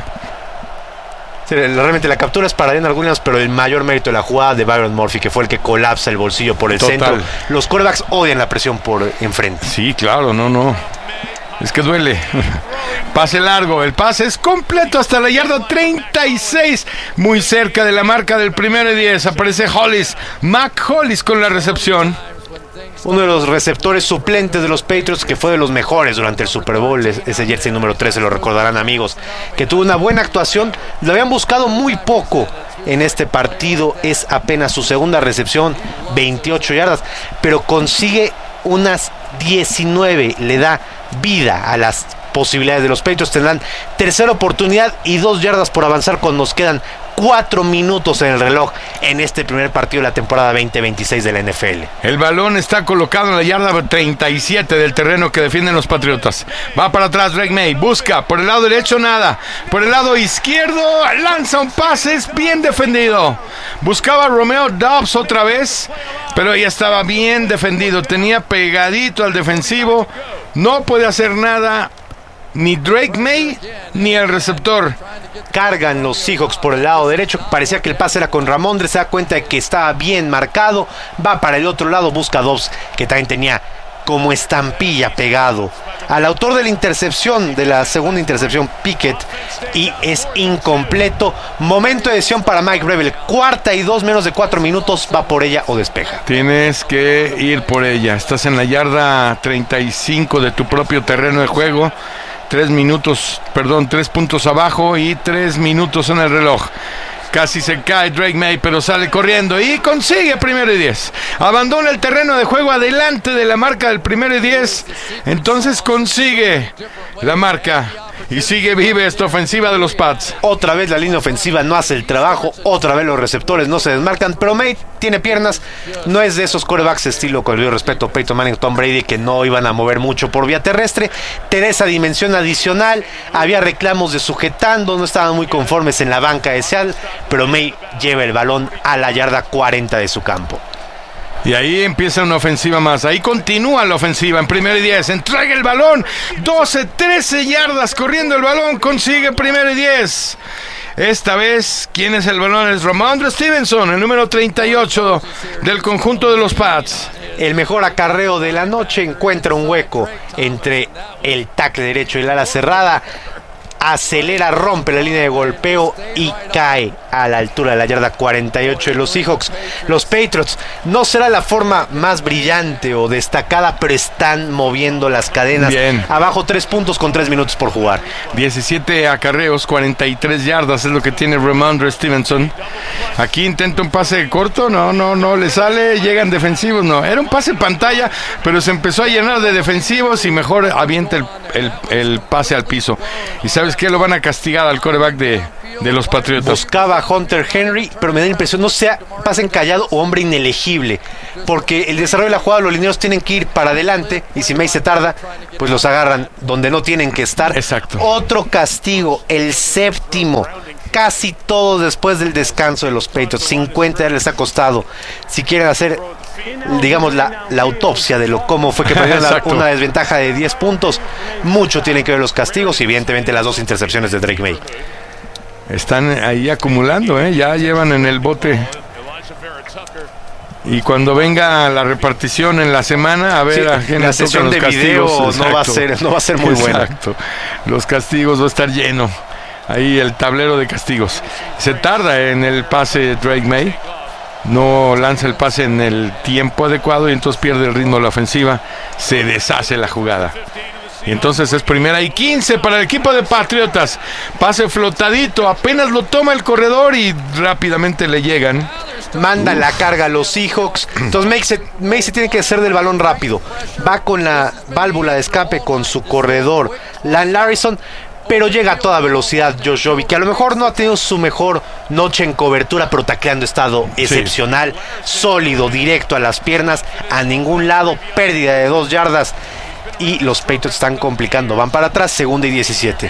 Realmente la captura es para Leonard Williams, pero el mayor mérito de la jugada de Byron Murphy, que fue el que colapsa el bolsillo por el centro. Los quarterbacks odian la presión por enfrente. Sí, claro, no. Es que duele. Pase largo, el pase es completo hasta la yarda 36, muy cerca de la marca del 1º y 10. Aparece Mac Hollis con la recepción. Uno de los receptores suplentes de los Patriots, que fue de los mejores durante el Super Bowl, ese jersey número 13, lo recordarán amigos, que tuvo una buena actuación. Lo habían buscado muy poco en este partido, es apenas su segunda recepción, 28 yardas, pero consigue unas 19, le da vida a las posibilidades de los Patriots. Tendrán tercera oportunidad y 2 yardas por avanzar cuando nos quedan 4 minutos en el reloj en este primer partido de la temporada 2026 de la NFL. El balón está colocado en la yarda 37 del terreno que defienden los Patriotas. Va para atrás Drake May, busca por el lado derecho, nada. Por el lado izquierdo lanza un pase, es bien defendido. Buscaba Romeo Doubs otra vez, pero ya estaba bien defendido. Tenía pegadito al defensivo. No puede hacer nada ni Drake May ni el receptor. Cargan los Seahawks por el lado derecho. Parecía que el pase era con Ramondre. Se da cuenta de que estaba bien marcado. Va para el otro lado. Busca a Dobbs, que también tenía como estampilla pegado al autor de la intercepción, de la segunda intercepción, Pickett, y es incompleto. Momento de decisión para Mike Rebel. 4ª y 2, menos de 4 minutos. Va por ella o despeja. Tienes que ir por ella. Estás en la yarda 35 de tu propio terreno de juego. 3 puntos abajo y 3 minutos en el reloj. Casi se cae Drake May, pero sale corriendo y consigue 1º y 10. Abandona el terreno de juego adelante de la marca del 1º y 10. Entonces consigue la marca y sigue vive esta ofensiva de los Pats. Otra vez la línea ofensiva no hace el trabajo. Otra vez los receptores no se desmarcan. Pero May tiene piernas. No es de esos quarterbacks estilo, con el respeto, Peyton Manning, Tom Brady, que no iban a mover mucho por vía terrestre. Tiene esa dimensión adicional. Había reclamos de sujetando. No estaban muy conformes en la banca de Seattle. Pero May lleva el balón a la yarda 40 de su campo. Y ahí empieza una ofensiva más. Ahí continúa la ofensiva en 1º y 10. Entrega el balón. 13 yardas corriendo el balón. Consigue 1º y 10. Esta vez, ¿quién es el balón? Es Ramondre Stevenson, el número 38 del conjunto de los Pats. El mejor acarreo de la noche encuentra un hueco entre el tackle derecho y el ala cerrada. Acelera, rompe la línea de golpeo y cae a la altura de la yarda 48 de los Seahawks. Los Patriots no será la forma más brillante o destacada, pero están moviendo las cadenas. Bien. Abajo 3 puntos con 3 minutos por jugar. 17 acarreos, 43 yardas es lo que tiene Rhamondre Stevenson. Aquí intenta un pase corto, no le sale, llegan defensivos, no. Era un pase pantalla, pero se empezó a llenar de defensivos y mejor avienta el pase al piso. ¿Y sabes qué? Lo van a castigar al quarterback de los Patriotas. Buscaba a Hunter Henry, pero me da la impresión, no sea pase encallado o hombre inelegible, porque el desarrollo de la jugada, los linieros tienen que ir para adelante, y si May se tarda, pues los agarran donde no tienen que estar. Exacto. Otro castigo, el séptimo, casi todo después del descanso de los Patriots. 50 ya les ha costado. Si quieren hacer, digamos, la autopsia de cómo fue que perdieron una desventaja de 10 puntos, mucho tienen que ver los castigos y evidentemente las 2 intercepciones de Drake May. Están ahí acumulando, ya llevan en el bote. Y cuando venga la repartición en la semana, a ver, a quién la sesión de video no va a ser muy buena. Exacto. Los castigos va a estar lleno. Ahí el tablero de castigos. Se tarda en el pase Drake May. No lanza el pase en el tiempo adecuado y entonces pierde el ritmo de la ofensiva. Se deshace la jugada. Y entonces es 1:15 para el equipo de Patriotas. Pase flotadito, apenas lo toma el corredor y rápidamente le llegan. Manda la carga a los Seahawks. Entonces May se tiene que hacer del balón rápido. Va con la válvula de escape con su corredor Lan Larrison, pero llega a toda velocidad Josh Jobe, que a lo mejor no ha tenido su mejor noche en cobertura, pero tacleando ha estado excepcional, sólido, directo a las piernas, a ningún lado, pérdida de 2 yardas. Y los Patriots están complicando, van para atrás, 2ª y 17.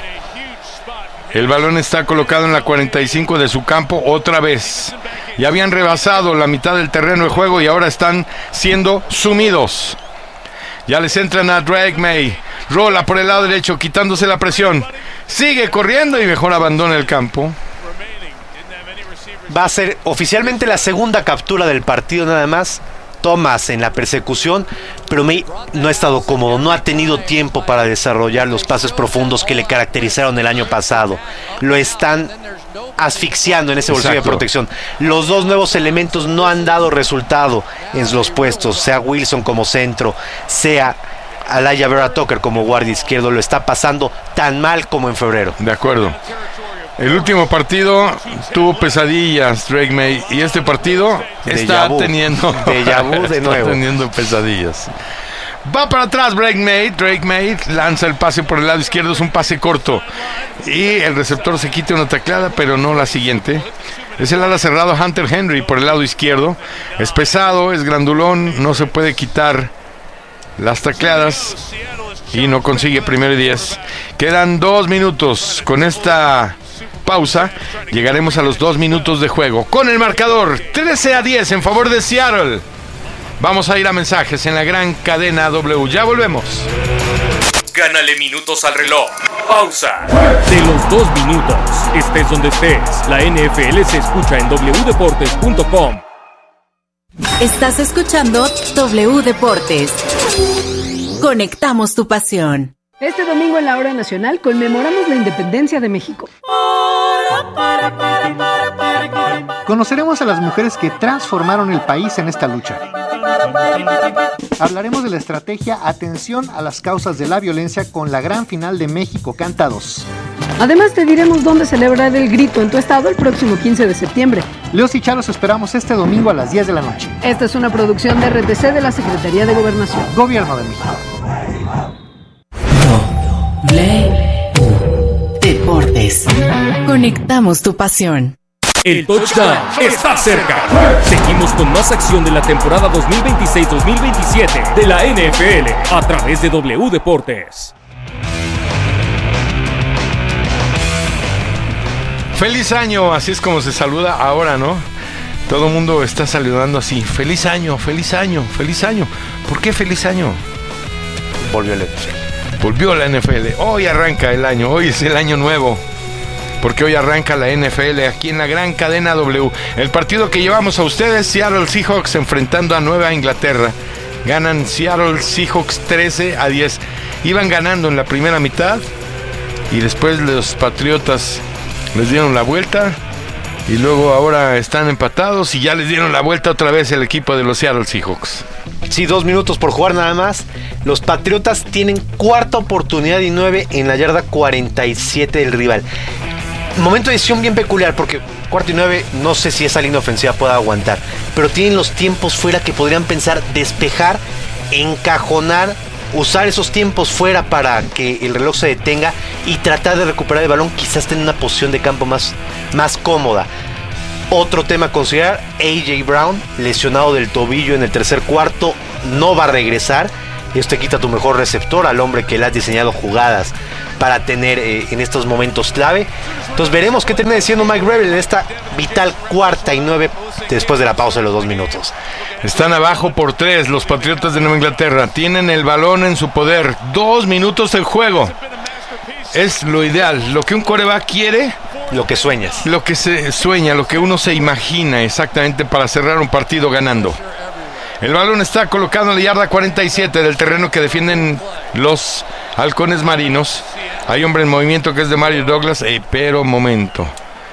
El balón está colocado en la 45 de su campo otra vez. Ya habían rebasado la mitad del terreno de juego y ahora están siendo sumidos. Ya les entran a Drake May. Rola por el lado derecho, quitándose la presión. Sigue corriendo y mejor abandona el campo. Va a ser oficialmente la segunda captura del partido nada más. Thomas en la persecución, pero May no ha estado cómodo, no ha tenido tiempo para desarrollar los pases profundos que le caracterizaron el año pasado. Lo están asfixiando en ese bolsillo de protección. Los 2 nuevos elementos no han dado resultado en los puestos, sea Wilson como centro, sea Alijah Vera-Tucker como guardia izquierdo. Lo está pasando tan mal como en febrero. De acuerdo. El último partido tuvo pesadillas Drake May y este partido está teniendo pesadillas. Va para atrás Drake May lanza el pase por el lado izquierdo, es un pase corto y el receptor se quita una tacleada, pero no la siguiente. Es el ala cerrado Hunter Henry por el lado izquierdo. Es pesado, es grandulón, no se puede quitar las tacleadas y no consigue 1º y 10. Quedan 2 minutos. Con esta pausa llegaremos a los 2 minutos de juego con el marcador 13-10 en favor de Seattle. Vamos a ir a mensajes en la gran cadena W. Ya volvemos. Gánale minutos al reloj. Pausa. De los 2 minutos, estés donde estés, la NFL se escucha en wdeportes.com. Estás escuchando W Deportes. Conectamos tu pasión. Este domingo en la Hora Nacional conmemoramos la independencia de México. Conoceremos a las mujeres que transformaron el país en esta lucha. Hablaremos de la estrategia Atención a las causas de la violencia con la gran final de México Canta 2. Además te diremos dónde celebrar el grito en tu estado el próximo 15 de septiembre. Leos y Chalos esperamos este domingo a las 10 de la noche. Esta es una producción de RTC de la Secretaría de Gobernación. Gobierno de México. Deportes. Conectamos tu pasión. El touchdown está cerca. Seguimos con más acción de la temporada 2026-2027 de la NFL a través de W Deportes. Feliz año, así es como se saluda ahora, ¿no? Todo el mundo está saludando así. Feliz año, feliz año, feliz año. ¿Por qué feliz año? Volvió la NFL. Volvió la NFL. Hoy arranca el año, hoy es el año nuevo. Porque hoy arranca la NFL aquí en la gran cadena W. El partido que llevamos a ustedes, Seattle Seahawks enfrentando a Nueva Inglaterra. Ganan Seattle Seahawks 13-10. Iban ganando en la primera mitad y después los Patriotas les dieron la vuelta y luego ahora están empatados y ya les dieron la vuelta otra vez el equipo de los Seattle Seahawks. Sí, 2 minutos por jugar nada más. Los Patriotas tienen cuarta oportunidad y 9 en la yarda 47 del rival. Momento de decisión bien peculiar porque cuarto y 9, no sé si esa línea ofensiva pueda aguantar, pero tienen los tiempos fuera que podrían pensar despejar, encajonar, usar esos tiempos fuera para que el reloj se detenga y tratar de recuperar el balón, quizás tener una posición de campo más cómoda. Otro tema a considerar, A.J. Brown, lesionado del tobillo en el tercer cuarto, no va a regresar. Esto te quita tu mejor receptor, al hombre que le has diseñado jugadas para tener en estos momentos clave. Entonces veremos qué termina diciendo Mike Rebel en esta vital cuarta y 9 después de la pausa de los 2 minutos. Están abajo por 3 los Patriotas de Nueva Inglaterra. Tienen el balón en su poder. 2 minutos el juego. Es lo ideal. Lo que un quarterback quiere. Lo que sueñas. Lo que se sueña, lo que uno se imagina exactamente para cerrar un partido ganando. El balón está colocado en la yarda 47 del terreno que defienden los halcones marinos. Hay hombre en movimiento que es de Mario Douglas, pero momento.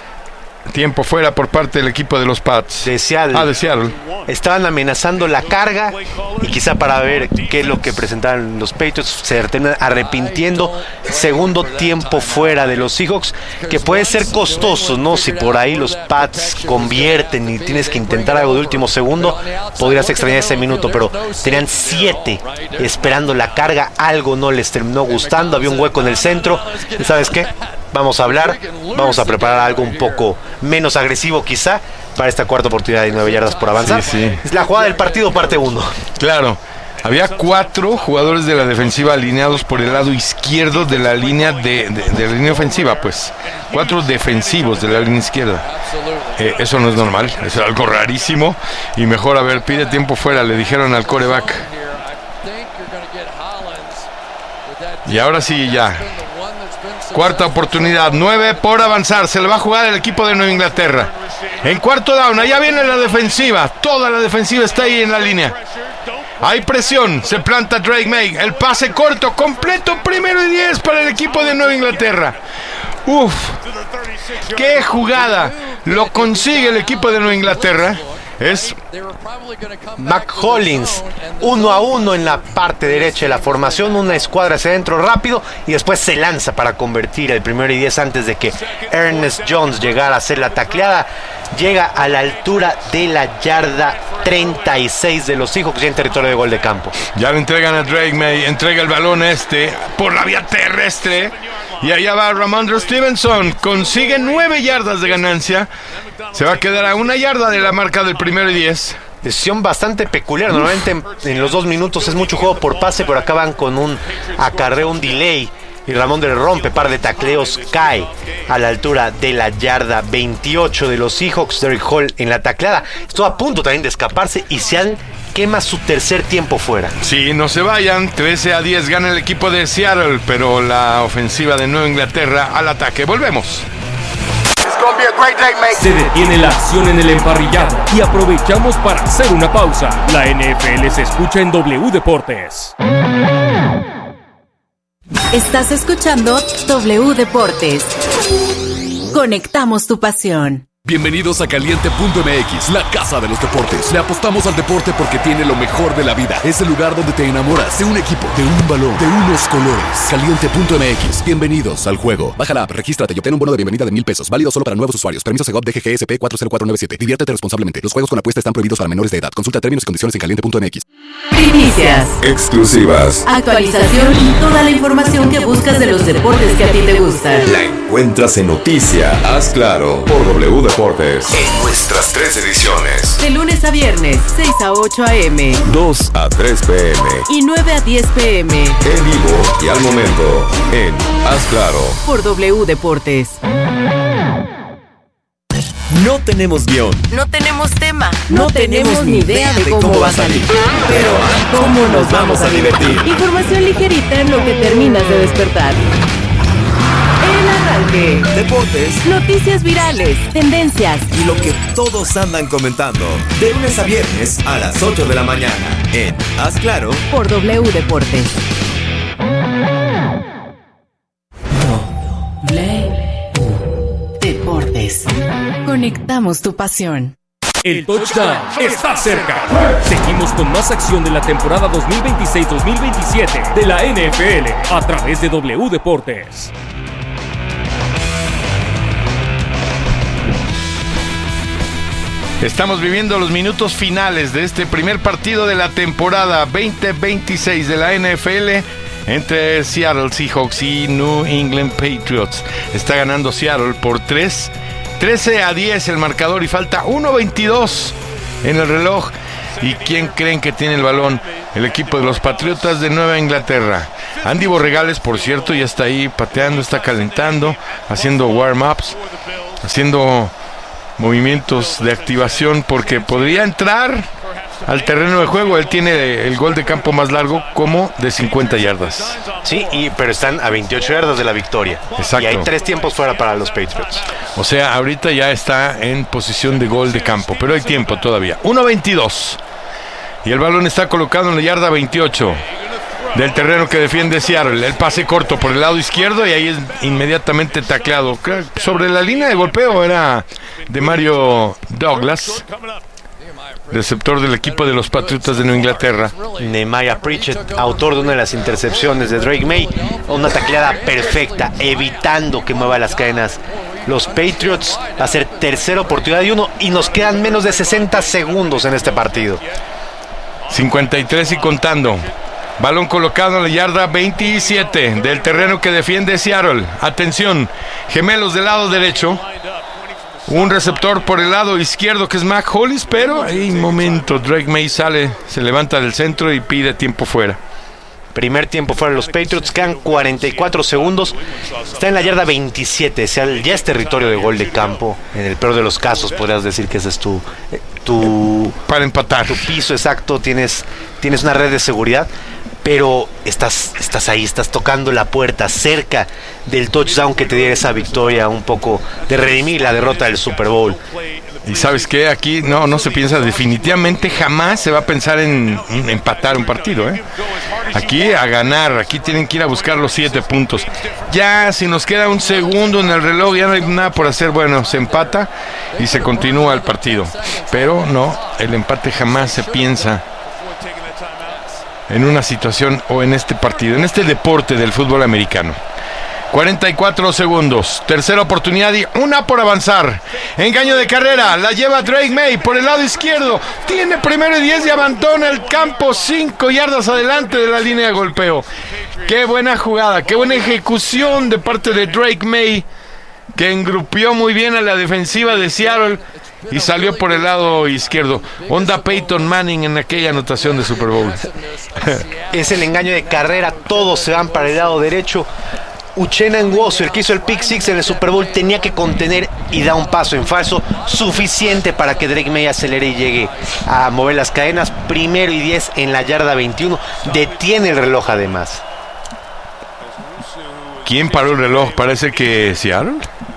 Tiempo fuera por parte del equipo de los Pats. De Seattle. De Seattle. Estaban amenazando la carga y quizá para ver qué es lo que presentaron los Patriots se terminan arrepintiendo. Segundo tiempo fuera de los Seahawks, que puede ser costoso, ¿no? Si por ahí los Pats convierten y tienes que intentar algo de último segundo, podrías extrañar ese minuto, pero tenían 7 esperando la carga. Algo no les terminó gustando, había un hueco en el centro. ¿Y sabes qué? Vamos a hablar, vamos a preparar algo un poco menos agresivo quizá para esta cuarta oportunidad de 9 yardas por avanzar. Sí. Es la jugada del partido parte 1. Claro, había 4 jugadores de la defensiva alineados por el lado izquierdo de la línea de la línea ofensiva, pues 4 defensivos de la línea izquierda. Eso no es normal, es algo rarísimo y mejor, a ver, pide tiempo fuera, le dijeron al quarterback. Y ahora sí ya. Cuarta oportunidad, 9 por avanzar. Se le va a jugar el equipo de Nueva Inglaterra. En cuarto down, allá viene la defensiva. Toda la defensiva está ahí en la línea. Hay presión, se planta Drake May. El pase corto, completo, 1st y 10 para el equipo de Nueva Inglaterra. Uf, qué jugada. Lo consigue el equipo de Nueva Inglaterra. Es McCollins 1-1 en la parte derecha de la formación, una escuadra hacia adentro rápido y después se lanza para convertir el 1st y 10 antes de que Ernest Jones llegara a hacer la tacleada. Llega a la altura de la yarda 36 de los Seahawks, ya en territorio de gol de campo. Ya le entregan a Drake May, entrega el balón por la vía terrestre. Y allá va Ramondre Stevenson, consigue 9 yardas de ganancia. Se va a quedar a 1 yarda de la marca del 1st y 10. Decisión bastante peculiar. Normalmente en los 2 minutos es mucho juego por pase, pero acaban con un acarreo, un delay. Y Ramondre rompe par de tacleos, cae a la altura de la yarda 28 de los Seahawks. Derrick Hall en la tacleada. Estuvo a punto también de escaparse y Seattle quema su tercer tiempo fuera. Sí, no se vayan. 13-10 gana el equipo de Seattle, pero la ofensiva de Nueva Inglaterra al ataque. Volvemos. Se detiene la acción en el emparrillado y aprovechamos para hacer una pausa. La NFL se escucha en W Deportes. Estás escuchando W Deportes. Conectamos tu pasión. Bienvenidos a Caliente.mx, la casa de los deportes. Le apostamos al deporte porque tiene lo mejor de la vida. Es el lugar donde te enamoras de un equipo, de un balón, de unos colores. Caliente.mx, bienvenidos al juego. Baja la app, regístrate y obtén un bono de bienvenida de $1,000. Válido solo para nuevos usuarios. Permiso Segov DGGSP 40497. Diviértete responsablemente. Los juegos con apuesta están prohibidos para menores de edad. Consulta términos y condiciones en Caliente.mx. Primicias, Exclusivas. actualización y toda la información que buscas de los deportes que a ti te gustan. La encuentras en Noticia. Haz claro por W Deportes. En nuestras 3 ediciones. De lunes a viernes, 6 a 8 a.m. 2 a 3 p.m. y 9 a 10 p.m. En vivo y al momento. En Haz claro. por W Deportes. No tenemos guión. No tenemos tema. No tenemos ni idea de cómo va a salir. Pero ¿cómo nos vamos a divertir? Información ligerita en lo que terminas de despertar. El arranque. Deportes, Noticias virales, tendencias y lo que todos andan comentando. De lunes a viernes a las 8 de la mañana. En Haz Claro por W Deportes. W Deportes. Conectamos tu pasión. El touchdown está cerca. Seguimos con más acción de la temporada 2026-2027 de la NFL a través de W Deportes. Estamos viviendo los minutos finales de este primer partido de la temporada 2026 de la NFL entre Seattle Seahawks y New England Patriots. Está ganando Seattle por 13-10 el marcador y falta 1:22 en el reloj. ¿Y quién creen que tiene el balón? El equipo de los Patriotas de Nueva Inglaterra. Andy Borregales, por cierto, ya está ahí pateando, está calentando, haciendo warm-ups, haciendo movimientos de activación porque podría entrar al terreno de juego. Él tiene el gol de campo más largo, como de 50 yardas. Sí, pero están a 28 yardas de la victoria. Exacto. Y hay 3 tiempos fuera para los Patriots. O sea, ahorita ya está en posición de gol de campo, pero hay tiempo todavía. 1:22. Y el balón está colocado en la yarda 28 del terreno que defiende Seattle. El pase corto por el lado izquierdo y ahí es inmediatamente tacleado. Sobre la línea de golpeo era de Mario Douglas, receptor del equipo de los Patriotas de Nueva Inglaterra. Nehemiah Pritchett, autor de una de las intercepciones de Drake May. Una tacleada perfecta, evitando que mueva las cadenas los Patriots. A hacer tercera oportunidad y 1 y nos quedan menos de 60 segundos en este partido. 53 y contando. Balón colocado en la yarda 27 del terreno que defiende Seattle. Atención, gemelos del lado derecho. Un receptor por el lado izquierdo que es Mac Hollins, pero en momento Drake May sale, se levanta del centro y pide tiempo fuera. Primer tiempo fuera de los Patriots, quedan 44 segundos. Está en la yarda 27, ya es territorio de gol de campo. En el peor de los casos podrías decir que ese es tu para empatar. Tu piso exacto, tienes una red de seguridad, pero estás ahí, estás tocando la puerta cerca del touchdown que te diera esa victoria, un poco de redimir la derrota del Super Bowl. Y sabes qué, aquí no se piensa, definitivamente jamás se va a pensar en empatar un partido, ¿eh? Aquí a ganar, aquí tienen que ir a buscar los 7 puntos. Ya si nos queda un segundo en el reloj, ya no hay nada por hacer, bueno, se empata y se continúa el partido. Pero no, el empate jamás se piensa en una situación o en este partido, en este deporte del fútbol americano. 44 segundos, tercera oportunidad y 1 por avanzar. Engaño de carrera, la lleva Drake May por el lado izquierdo. Tiene 1:10 y abandona el campo 5 yardas adelante de la línea de golpeo. Qué buena jugada, qué buena ejecución de parte de Drake May, que engrupió muy bien a la defensiva de Seattle y salió por el lado izquierdo. Onda Peyton Manning en aquella anotación de Super Bowl. Es el engaño de carrera, todos se van para el lado derecho. Uchenna Nwosu, el que hizo el pick six en el Super Bowl, tenía que contener y da un paso en falso suficiente para que Drake May acelere y llegue a mover las cadenas. 1:10 en la yarda 21, detiene el reloj además. ¿Quién paró el reloj? Parece que Seattle.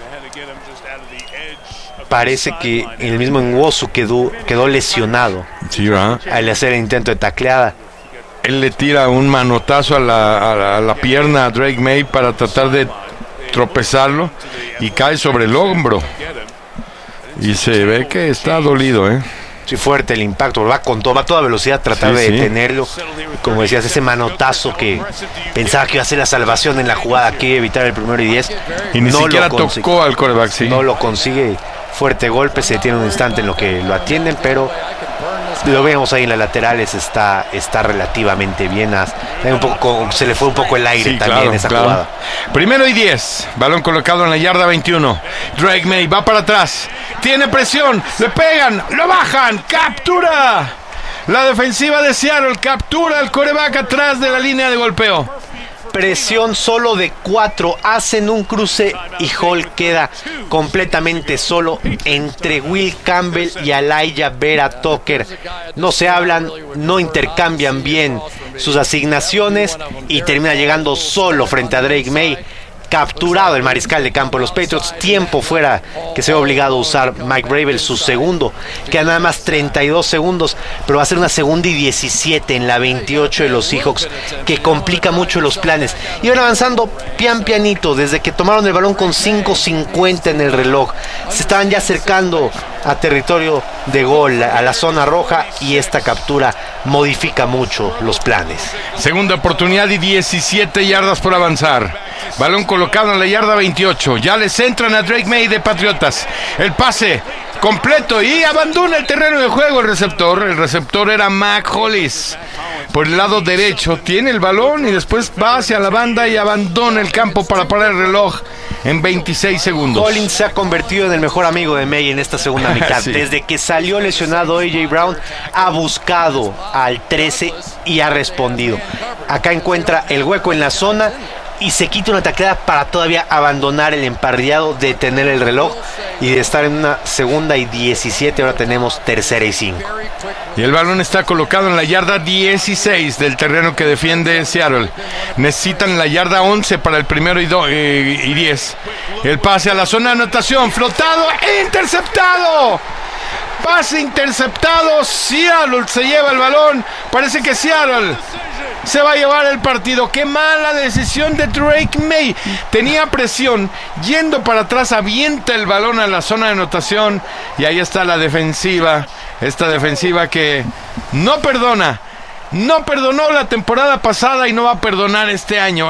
Parece que el mismo Nwosu quedó lesionado, sí, ¿verdad?, al hacer el intento de tacleada. Él le tira un manotazo a la pierna a Drake May para tratar de tropezarlo y cae sobre el hombro. Y se ve que está dolido, ¿eh? Sí, fuerte el impacto, va a toda velocidad a tratar de detenerlo. Como decías, ese manotazo que pensaba que iba a ser la salvación en la jugada, que evitar el 1:10. Y ni siquiera tocó al quarterback, sí. No lo consigue, fuerte golpe, se detiene un instante en lo que lo atienden, pero lo vemos ahí en las laterales, está relativamente bien. Se le fue un poco el aire también en esa jugada. 1:10, balón colocado en la yarda 21. Drake May va para atrás, tiene presión, le pegan, lo bajan, captura. La defensiva de Seattle captura al quarterback atrás de la línea de golpeo. Presión solo de 4, hacen un cruce y Hall queda completamente solo entre Will Campbell y Elijah Vera Tucker. No se hablan, no intercambian bien sus asignaciones y termina llegando solo frente a Drake May. capturado el mariscal de campo de los Patriots. Tiempo fuera que se ve obligado a usar Mike Vrabel, su segundo. Queda nada más 32 segundos, pero va a ser una segunda y 17 en la 28 de los Seahawks, que complica mucho los planes. Iban avanzando pianito desde que tomaron el balón con 5:50 en el reloj. Se estaban ya acercando a territorio de gol, a la zona roja, y esta captura modifica mucho los planes. Segunda oportunidad y 17 yardas por avanzar. Balón colocado en la yarda 28. Ya les entran a Drake May de Patriotas. El pase completo y abandona el terreno de juego el receptor. El receptor era Mac Hollis. Por el lado derecho tiene el balón y después va hacia la banda y abandona el campo para parar el reloj en 26 segundos. Collins se ha convertido en el mejor amigo de May en esta segunda mitad. Sí. Desde que salió lesionado A.J. Brown, ha buscado al 13 y ha respondido. Acá encuentra el hueco en la zona y se quita una tacleada para todavía abandonar el emparrillado, detener el reloj y de estar en una segunda y 17, ahora tenemos tercera y 5. Y el balón está colocado en la yarda 16 del terreno que defiende Seattle. Necesitan la yarda 11 para el primero y 10. El pase a la zona de anotación, flotado, interceptado. Pase interceptado, Seattle se lleva el balón. Parece que Seattle se va a llevar el partido. Qué mala decisión de Drake May. Tenía presión, yendo para atrás, avienta el balón a la zona de anotación. Y ahí está la defensiva. Esta defensiva que no perdona. No perdonó la temporada pasada y no va a perdonar este año.